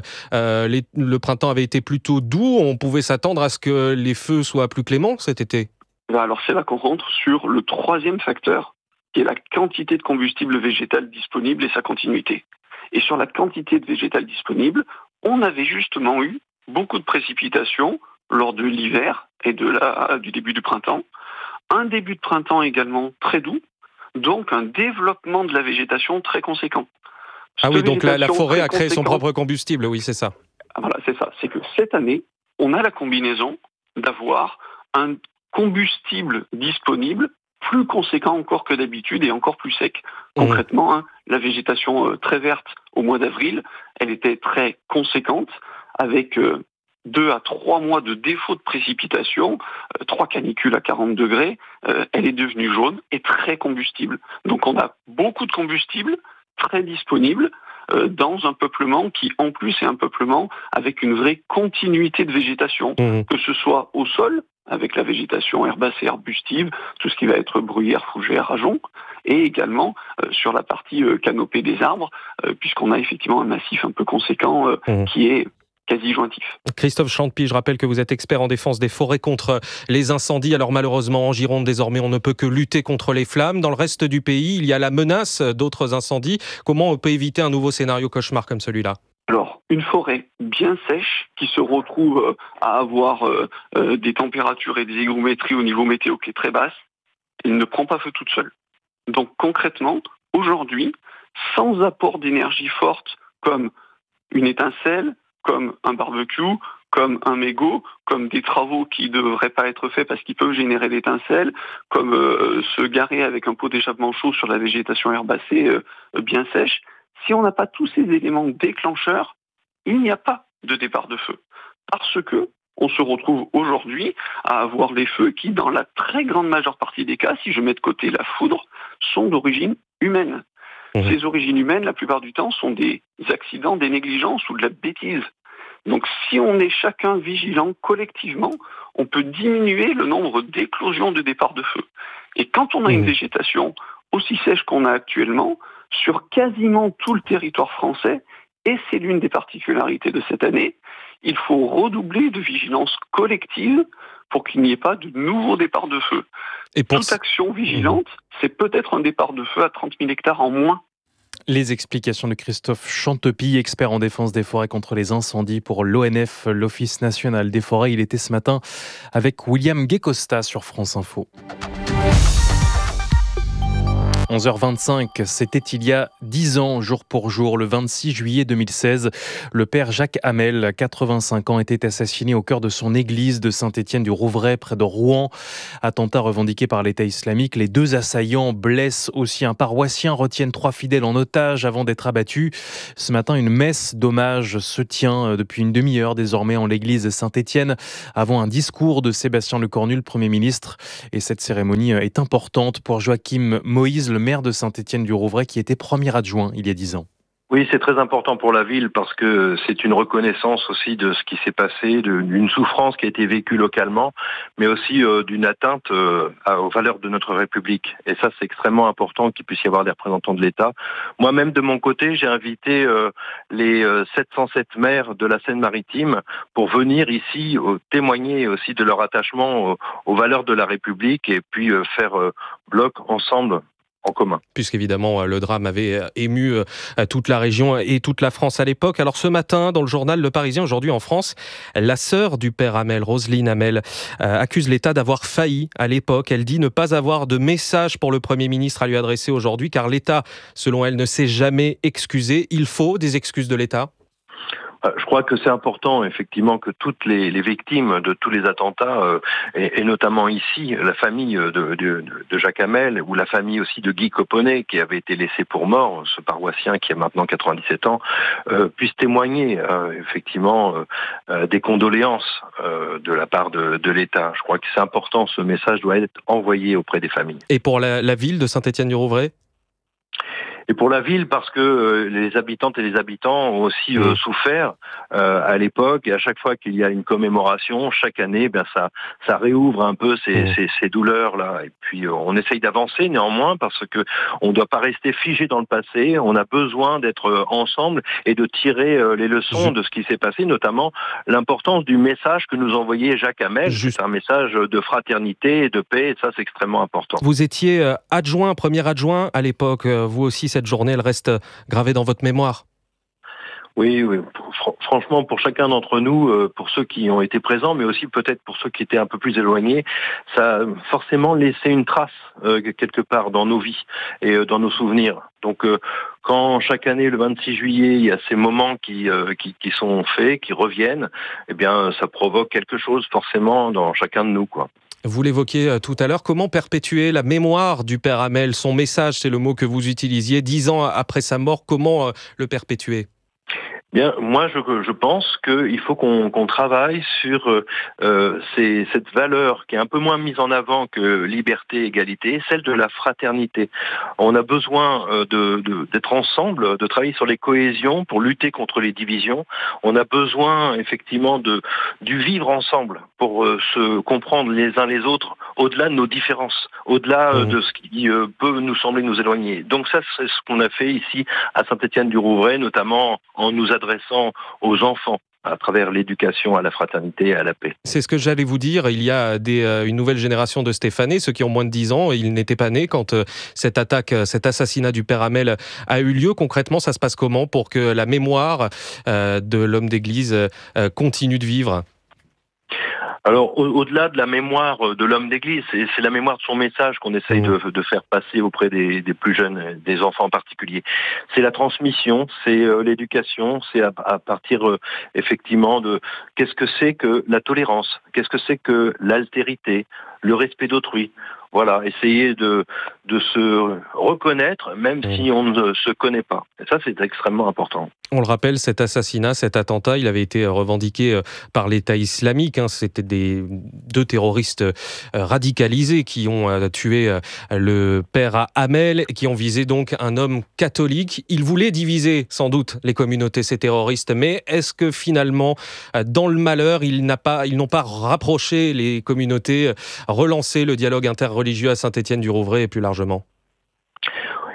Le printemps avait été plutôt doux. On pouvait s'attendre à ce que les feux soient plus cléments cet été. Alors c'est là qu'on rentre sur le troisième facteur, qui est la quantité de combustible végétal disponible et sa continuité. Et sur la quantité de végétal disponible, on avait justement eu beaucoup de précipitations lors de l'hiver et du début du printemps. Un début de printemps également très doux, donc un développement de la végétation très conséquent. Ah oui, donc la forêt a créé son propre combustible, oui, c'est ça. Voilà, c'est ça. C'est que cette année, on a la combinaison d'avoir un combustible disponible plus conséquent encore que d'habitude et encore plus sec. Concrètement, la végétation très verte au mois d'avril, elle était très conséquente, avec 2 à 3 mois de défaut de précipitation, 3 canicules à 40 degrés, elle est devenue jaune et très combustible. Donc on a beaucoup de combustible, très disponible, dans un peuplement qui en plus est un peuplement avec une vraie continuité de végétation, que ce soit au sol, avec la végétation herbacée et arbustive, tout ce qui va être bruyère, fougère, ajonc, et également sur la partie canopée des arbres, puisqu'on a effectivement un massif un peu conséquent qui est quasi jointif. Christophe Chantepie, je rappelle que vous êtes expert en défense des forêts contre les incendies. Alors malheureusement, en Gironde, désormais, on ne peut que lutter contre les flammes. Dans le reste du pays, il y a la menace d'autres incendies. Comment on peut éviter un nouveau scénario cauchemar comme celui-là ? Alors, une forêt bien sèche qui se retrouve à avoir des températures et des hygrométries au niveau météo qui est très basse, elle ne prend pas feu toute seule. Donc concrètement, aujourd'hui, sans apport d'énergie forte comme une étincelle, comme un barbecue, comme un mégot, comme des travaux qui ne devraient pas être faits parce qu'ils peuvent générer l'étincelle, comme se garer avec un pot d'échappement chaud sur la végétation herbacée bien sèche. Si on n'a pas tous ces éléments déclencheurs, il n'y a pas de départ de feu. Parce que on se retrouve aujourd'hui à avoir les feux qui, dans la très grande majeure partie des cas, si je mets de côté la foudre, sont d'origine humaine. Ces origines humaines, la plupart du temps, sont des accidents, des négligences ou de la bêtise. Donc si on est chacun vigilant collectivement, on peut diminuer le nombre d'éclosions de départ de feu. Et quand on a une végétation aussi sèche qu'on a actuellement, sur quasiment tout le territoire français, et c'est l'une des particularités de cette année, il faut redoubler de vigilance collective pour qu'il n'y ait pas de nouveaux départs de feu. Et toute action vigilante, c'est peut-être un départ de feu à 30 000 hectares en moins. Les explications de Christophe Chantepie, expert en défense des forêts contre les incendies pour l'ONF, l'Office national des forêts. Il était ce matin avec William Guécosta sur France Info. 11h25, c'était il y a 10 ans, jour pour jour, le 26 juillet 2016. Le père Jacques Hamel, 85 ans, était assassiné au cœur de son église de Saint-Étienne-du-Rouvray, près de Rouen. Attentat revendiqué par l'État islamique. Les 2 assaillants blessent aussi un paroissien, retiennent 3 fidèles en otage avant d'être abattus. Ce matin, une messe d'hommage se tient depuis une demi-heure désormais en l'église Saint-Étienne, avant un discours de Sébastien Lecornu, le Premier ministre. Et cette cérémonie est importante pour Joachim Moïse, le maire de Saint-Étienne-du-Rouvray, qui était premier adjoint il y a 10 ans. Oui, c'est très important pour la ville parce que c'est une reconnaissance aussi de ce qui s'est passé, d'une souffrance qui a été vécue localement, mais aussi d'une atteinte aux valeurs de notre République. Et ça, c'est extrêmement important qu'il puisse y avoir des représentants de l'État. Moi-même, de mon côté, j'ai invité les 707 maires de la Seine-Maritime pour venir ici témoigner aussi de leur attachement aux valeurs de la République et puis faire bloc ensemble. En commun. Puisqu'évidemment, le drame avait ému toute la région et toute la France à l'époque. Alors ce matin, dans le journal Le Parisien, aujourd'hui en France, la sœur du père Hamel, Roselyne Hamel, accuse l'État d'avoir failli à l'époque. Elle dit ne pas avoir de message pour le Premier ministre à lui adresser aujourd'hui, car l'État, selon elle, ne s'est jamais excusé. Il faut des excuses de l'État ? Je crois que c'est important, effectivement, que toutes les victimes de tous les attentats, et notamment ici, la famille de Jacques Hamel, ou la famille aussi de Guy Coponnet, qui avait été laissé pour mort, ce paroissien qui a maintenant 97 ans, puissent témoigner, effectivement, des condoléances de la part de l'État. Je crois que c'est important, ce message doit être envoyé auprès des familles. Et pour la ville de Saint-Étienne-du-Rouvray ? Et pour la ville, parce que les habitantes et les habitants ont aussi souffert à l'époque, et à chaque fois qu'il y a une commémoration, chaque année, ça réouvre un peu ces douleurs-là. Et puis on essaye d'avancer néanmoins, parce que on ne doit pas rester figé dans le passé. On a besoin d'être ensemble et de tirer les leçons de ce qui s'est passé, notamment l'importance du message que nous envoyait Jacques Hamel. C'est un message de fraternité et de paix, et ça c'est extrêmement important. Vous étiez premier adjoint à l'époque, vous aussi. Cette journée, elle reste gravée dans votre mémoire. Oui. Franchement, pour chacun d'entre nous, pour ceux qui ont été présents, mais aussi peut-être pour ceux qui étaient un peu plus éloignés, ça a forcément laissé une trace quelque part dans nos vies et dans nos souvenirs. Donc, quand chaque année, le 26 juillet, il y a ces moments qui sont faits, qui reviennent, eh bien, ça provoque quelque chose forcément dans chacun de nous, quoi. Vous l'évoquiez tout à l'heure, comment perpétuer la mémoire du père Hamel ? Son message, c'est le mot que vous utilisiez, 10 ans après sa mort, comment le perpétuer ? Bien, moi je pense qu'il faut qu'on travaille sur cette valeur qui est un peu moins mise en avant que liberté, égalité, celle de la fraternité. On a besoin d'être ensemble, de travailler sur les cohésions pour lutter contre les divisions. On a besoin effectivement du vivre ensemble pour se comprendre les uns les autres au-delà de nos différences, au-delà de ce qui peut nous sembler nous éloigner. Donc ça, c'est ce qu'on a fait ici à Saint-Étienne-du-Rouvray, notamment en nous adressant aux enfants à travers l'éducation à la fraternité et à la paix. C'est ce que j'allais vous dire. Il y a une nouvelle génération de Stéphanois, ceux qui ont moins de 10 ans. Ils n'étaient pas nés quand cette attaque, cet assassinat du père Hamel a eu lieu. Concrètement, ça se passe comment pour que la mémoire de l'homme d'église continue de vivre ? Alors, au-delà de la mémoire de l'homme d'église, c'est la mémoire de son message qu'on essaye de faire passer auprès des plus jeunes, des enfants en particulier. C'est la transmission, c'est l'éducation, c'est à partir effectivement de qu'est-ce que c'est que la tolérance, qu'est-ce que c'est que l'altérité, le respect d'autrui. Voilà, essayer de se reconnaître même si on ne se connaît pas. Et ça, c'est extrêmement important. On le rappelle, cet assassinat, cet attentat, il avait été revendiqué par l'État islamique. C'était deux terroristes radicalisés qui ont tué le père Hamel, qui ont visé donc un homme catholique. Ils voulaient diviser sans doute les communautés, ces terroristes. Mais est-ce que finalement, dans le malheur, ils n'ont pas rapproché les communautés, relancé le dialogue interreligieux à Saint-Étienne-du-Rouvray et plus largement ?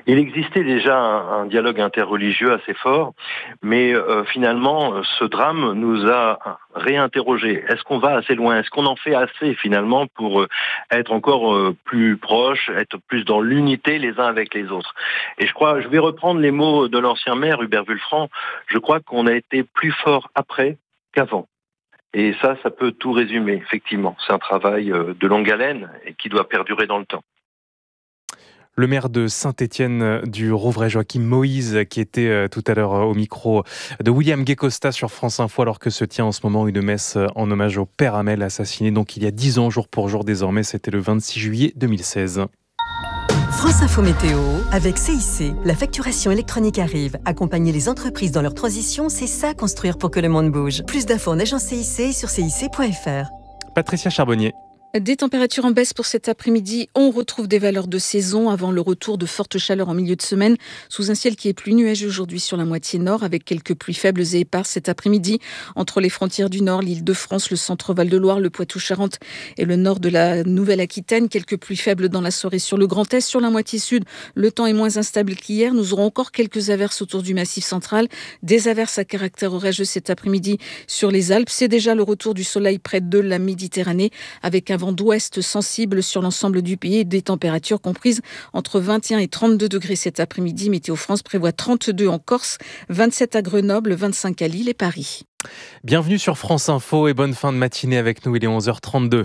Il existait déjà un dialogue interreligieux assez fort, mais finalement, ce drame nous a réinterrogés. Est-ce qu'on va assez loin? Est-ce qu'on en fait assez finalement pour être encore plus proches, être plus dans l'unité les uns avec les autres? Et je vais reprendre les mots de l'ancien maire Hubert Wulfranc, je crois qu'on a été plus fort après qu'avant. Et ça peut tout résumer, effectivement. C'est un travail de longue haleine et qui doit perdurer dans le temps. Le maire de Saint-Étienne du Rouvray, Joachim Moïse, qui était tout à l'heure au micro de William Guy-Costa sur France Info, alors que se tient en ce moment une messe en hommage au père Hamel, assassiné donc il y a 10 ans, jour pour jour désormais. C'était le 26 juillet 2016. France Info Météo avec CIC. La facturation électronique arrive. Accompagner les entreprises dans leur transition, c'est ça construire pour que le monde bouge. Plus d'infos en agence CIC sur cic.fr. Patricia Charbonnier. Des températures en baisse pour cet après-midi. On retrouve des valeurs de saison avant le retour de fortes chaleurs en milieu de semaine, sous un ciel qui est plus nuageux aujourd'hui sur la moitié nord, avec quelques pluies faibles et éparses cet après-midi entre les frontières du nord, l'Île-de-France, le centre Val-de-Loire, le Poitou-Charentes et le nord de la Nouvelle-Aquitaine. Quelques pluies faibles dans la soirée sur le Grand Est. Sur la moitié sud, le temps est moins instable qu'hier. Nous aurons encore quelques averses autour du Massif central, des averses à caractère orageux cet après-midi sur les Alpes. C'est déjà le retour du soleil près de la Méditerranée, avec un vent d'ouest sensible sur l'ensemble du pays et des températures comprises entre 21 et 32 degrés cet après-midi. Météo France prévoit 32 en Corse, 27 à Grenoble, 25 à Lille et Paris. Bienvenue sur France Info et bonne fin de matinée avec nous, il est 11h32.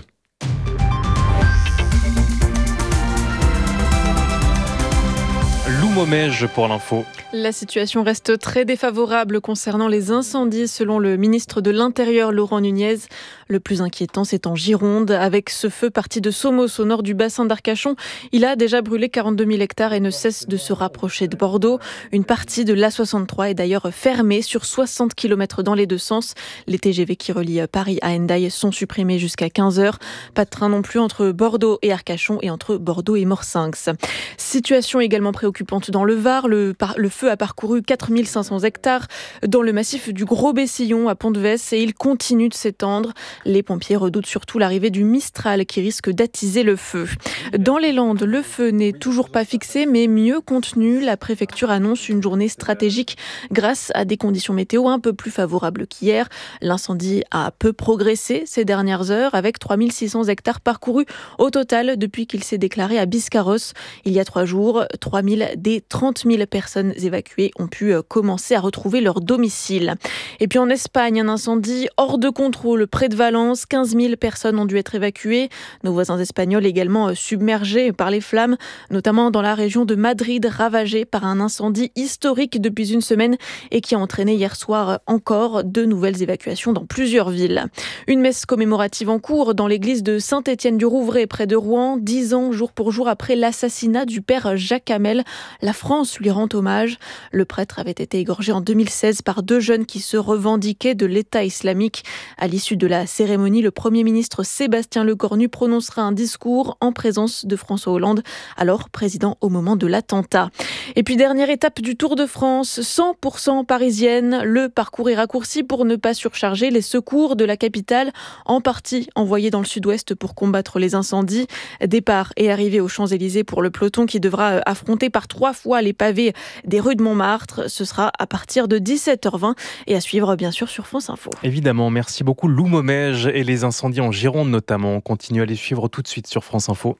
Lou Momège pour l'info. La situation reste très défavorable concernant les incendies selon le ministre de l'Intérieur Laurent Nunez. Le plus inquiétant, c'est en Gironde. Avec ce feu parti de Somos au nord du bassin d'Arcachon, il a déjà brûlé 42 000 hectares et ne cesse de se rapprocher de Bordeaux. Une partie de l'A63 est d'ailleurs fermée sur 60 km dans les deux sens. Les TGV qui relient Paris à Hendaye sont supprimés jusqu'à 15h. Pas de train non plus entre Bordeaux et Arcachon et entre Bordeaux et Morsinx. Situation également préoccupante dans le Var. Le feu a parcouru 4500 hectares dans le massif du Gros-Bessillon à Pont-de-Vesse et il continue de s'étendre. Les pompiers redoutent surtout l'arrivée du Mistral qui risque d'attiser le feu. Dans les Landes, le feu n'est toujours pas fixé mais mieux contenu. La préfecture annonce une journée stratégique grâce à des conditions météo un peu plus favorables qu'hier. L'incendie a peu progressé ces dernières heures avec 3600 hectares parcourus au total depuis qu'il s'est déclaré à Biscarrosse. Il y a 3 jours, 3000 des 30 000 personnes évacuées ont pu commencer à retrouver leur domicile. Et puis en Espagne, un incendie hors de contrôle près de Valence. 15 000 personnes ont dû être évacuées. Nos voisins espagnols également submergés par les flammes, notamment dans la région de Madrid, ravagée par un incendie historique depuis une semaine et qui a entraîné hier soir encore de nouvelles évacuations dans plusieurs villes. Une messe commémorative en cours dans l'église de Saint-Étienne du Rouvray près de Rouen, 10 ans jour pour jour après l'assassinat du père Jacques Hamel. La France lui rend hommage. Le prêtre avait été égorgé en 2016 par 2 jeunes qui se revendiquaient de l'État islamique. À l'issue de la cérémonie, le Premier ministre Sébastien Lecornu prononcera un discours en présence de François Hollande, alors président au moment de l'attentat. Et puis dernière étape du Tour de France, 100% parisienne. Le parcours est raccourci pour ne pas surcharger les secours de la capitale, en partie envoyés dans le sud-ouest pour combattre les incendies. Départ et arrivée aux Champs-Élysées pour le peloton qui devra affronter par 3 fois les pavés des rues de Montmartre. Ce sera à partir de 17h20 et à suivre bien sûr sur France Info. Évidemment, merci beaucoup Lou Momège et les incendies en Gironde notamment. On continue à les suivre tout de suite sur France Info.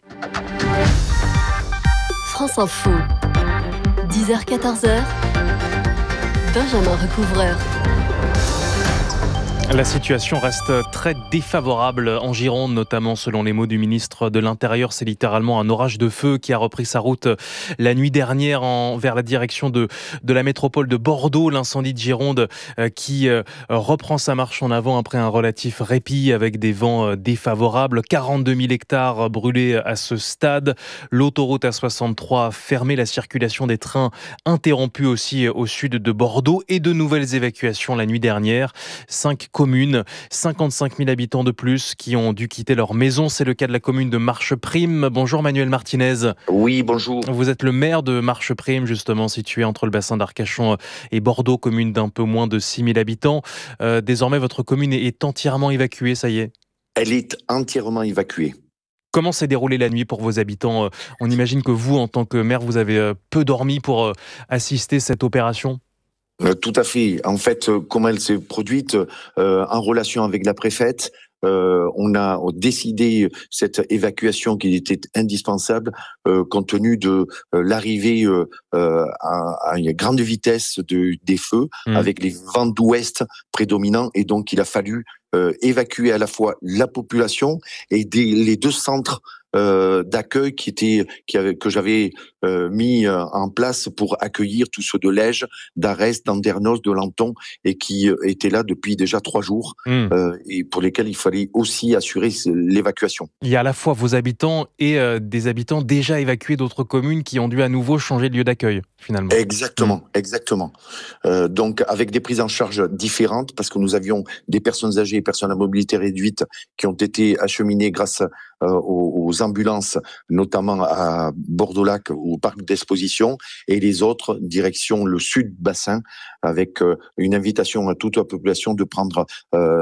France Info, 10h-14h, Benjamin Recouvreur. La situation reste très défavorable en Gironde, notamment selon les mots du ministre de l'Intérieur. C'est littéralement un orage de feu qui a repris sa route la nuit dernière vers la direction de la métropole de Bordeaux. L'incendie de Gironde qui reprend sa marche en avant après un relatif répit avec des vents défavorables. 42 000 hectares brûlés à ce stade. L'autoroute A63 fermée, la circulation des trains interrompue aussi au sud de Bordeaux et de nouvelles évacuations la nuit dernière. 5 communes, 55 000 habitants de plus qui ont dû quitter leur maison. C'est le cas de la commune de Marcheprime. Bonjour Manuel Martinez. Oui, bonjour. Vous êtes le maire de Marcheprime, justement situé entre le bassin d'Arcachon et Bordeaux, commune d'un peu moins de 6 000 habitants. Désormais, votre commune est entièrement évacuée, ça y est? Elle est entièrement évacuée. Comment s'est déroulée la nuit pour vos habitants ? On imagine que vous, en tant que maire, vous avez peu dormi pour assister cette opération ? Tout à fait. En fait, comment elle s'est produite en relation avec la préfète, on a décidé cette évacuation qui était indispensable compte tenu de l'arrivée à une grande vitesse des feux avec les vents d'ouest prédominants, et donc il a fallu évacuer à la fois la population et les 2 centres d'accueil que j'avais mis en place pour accueillir tous ceux de Lège, d'Arès, d'Andernos, de Lanton, et qui étaient là depuis déjà 3 jours et pour lesquels il fallait aussi assurer l'évacuation. Il y a à la fois vos habitants et des habitants déjà évacués d'autres communes qui ont dû à nouveau changer de lieu d'accueil, finalement. Exactement. Donc avec des prises en charge différentes, parce que nous avions des personnes âgées et personnes à mobilité réduite qui ont été acheminées grâce aux ambulances, notamment à Bordeaux-Lac, au parc d'exposition, et les autres direction le sud bassin, avec une invitation à toute la population de prendre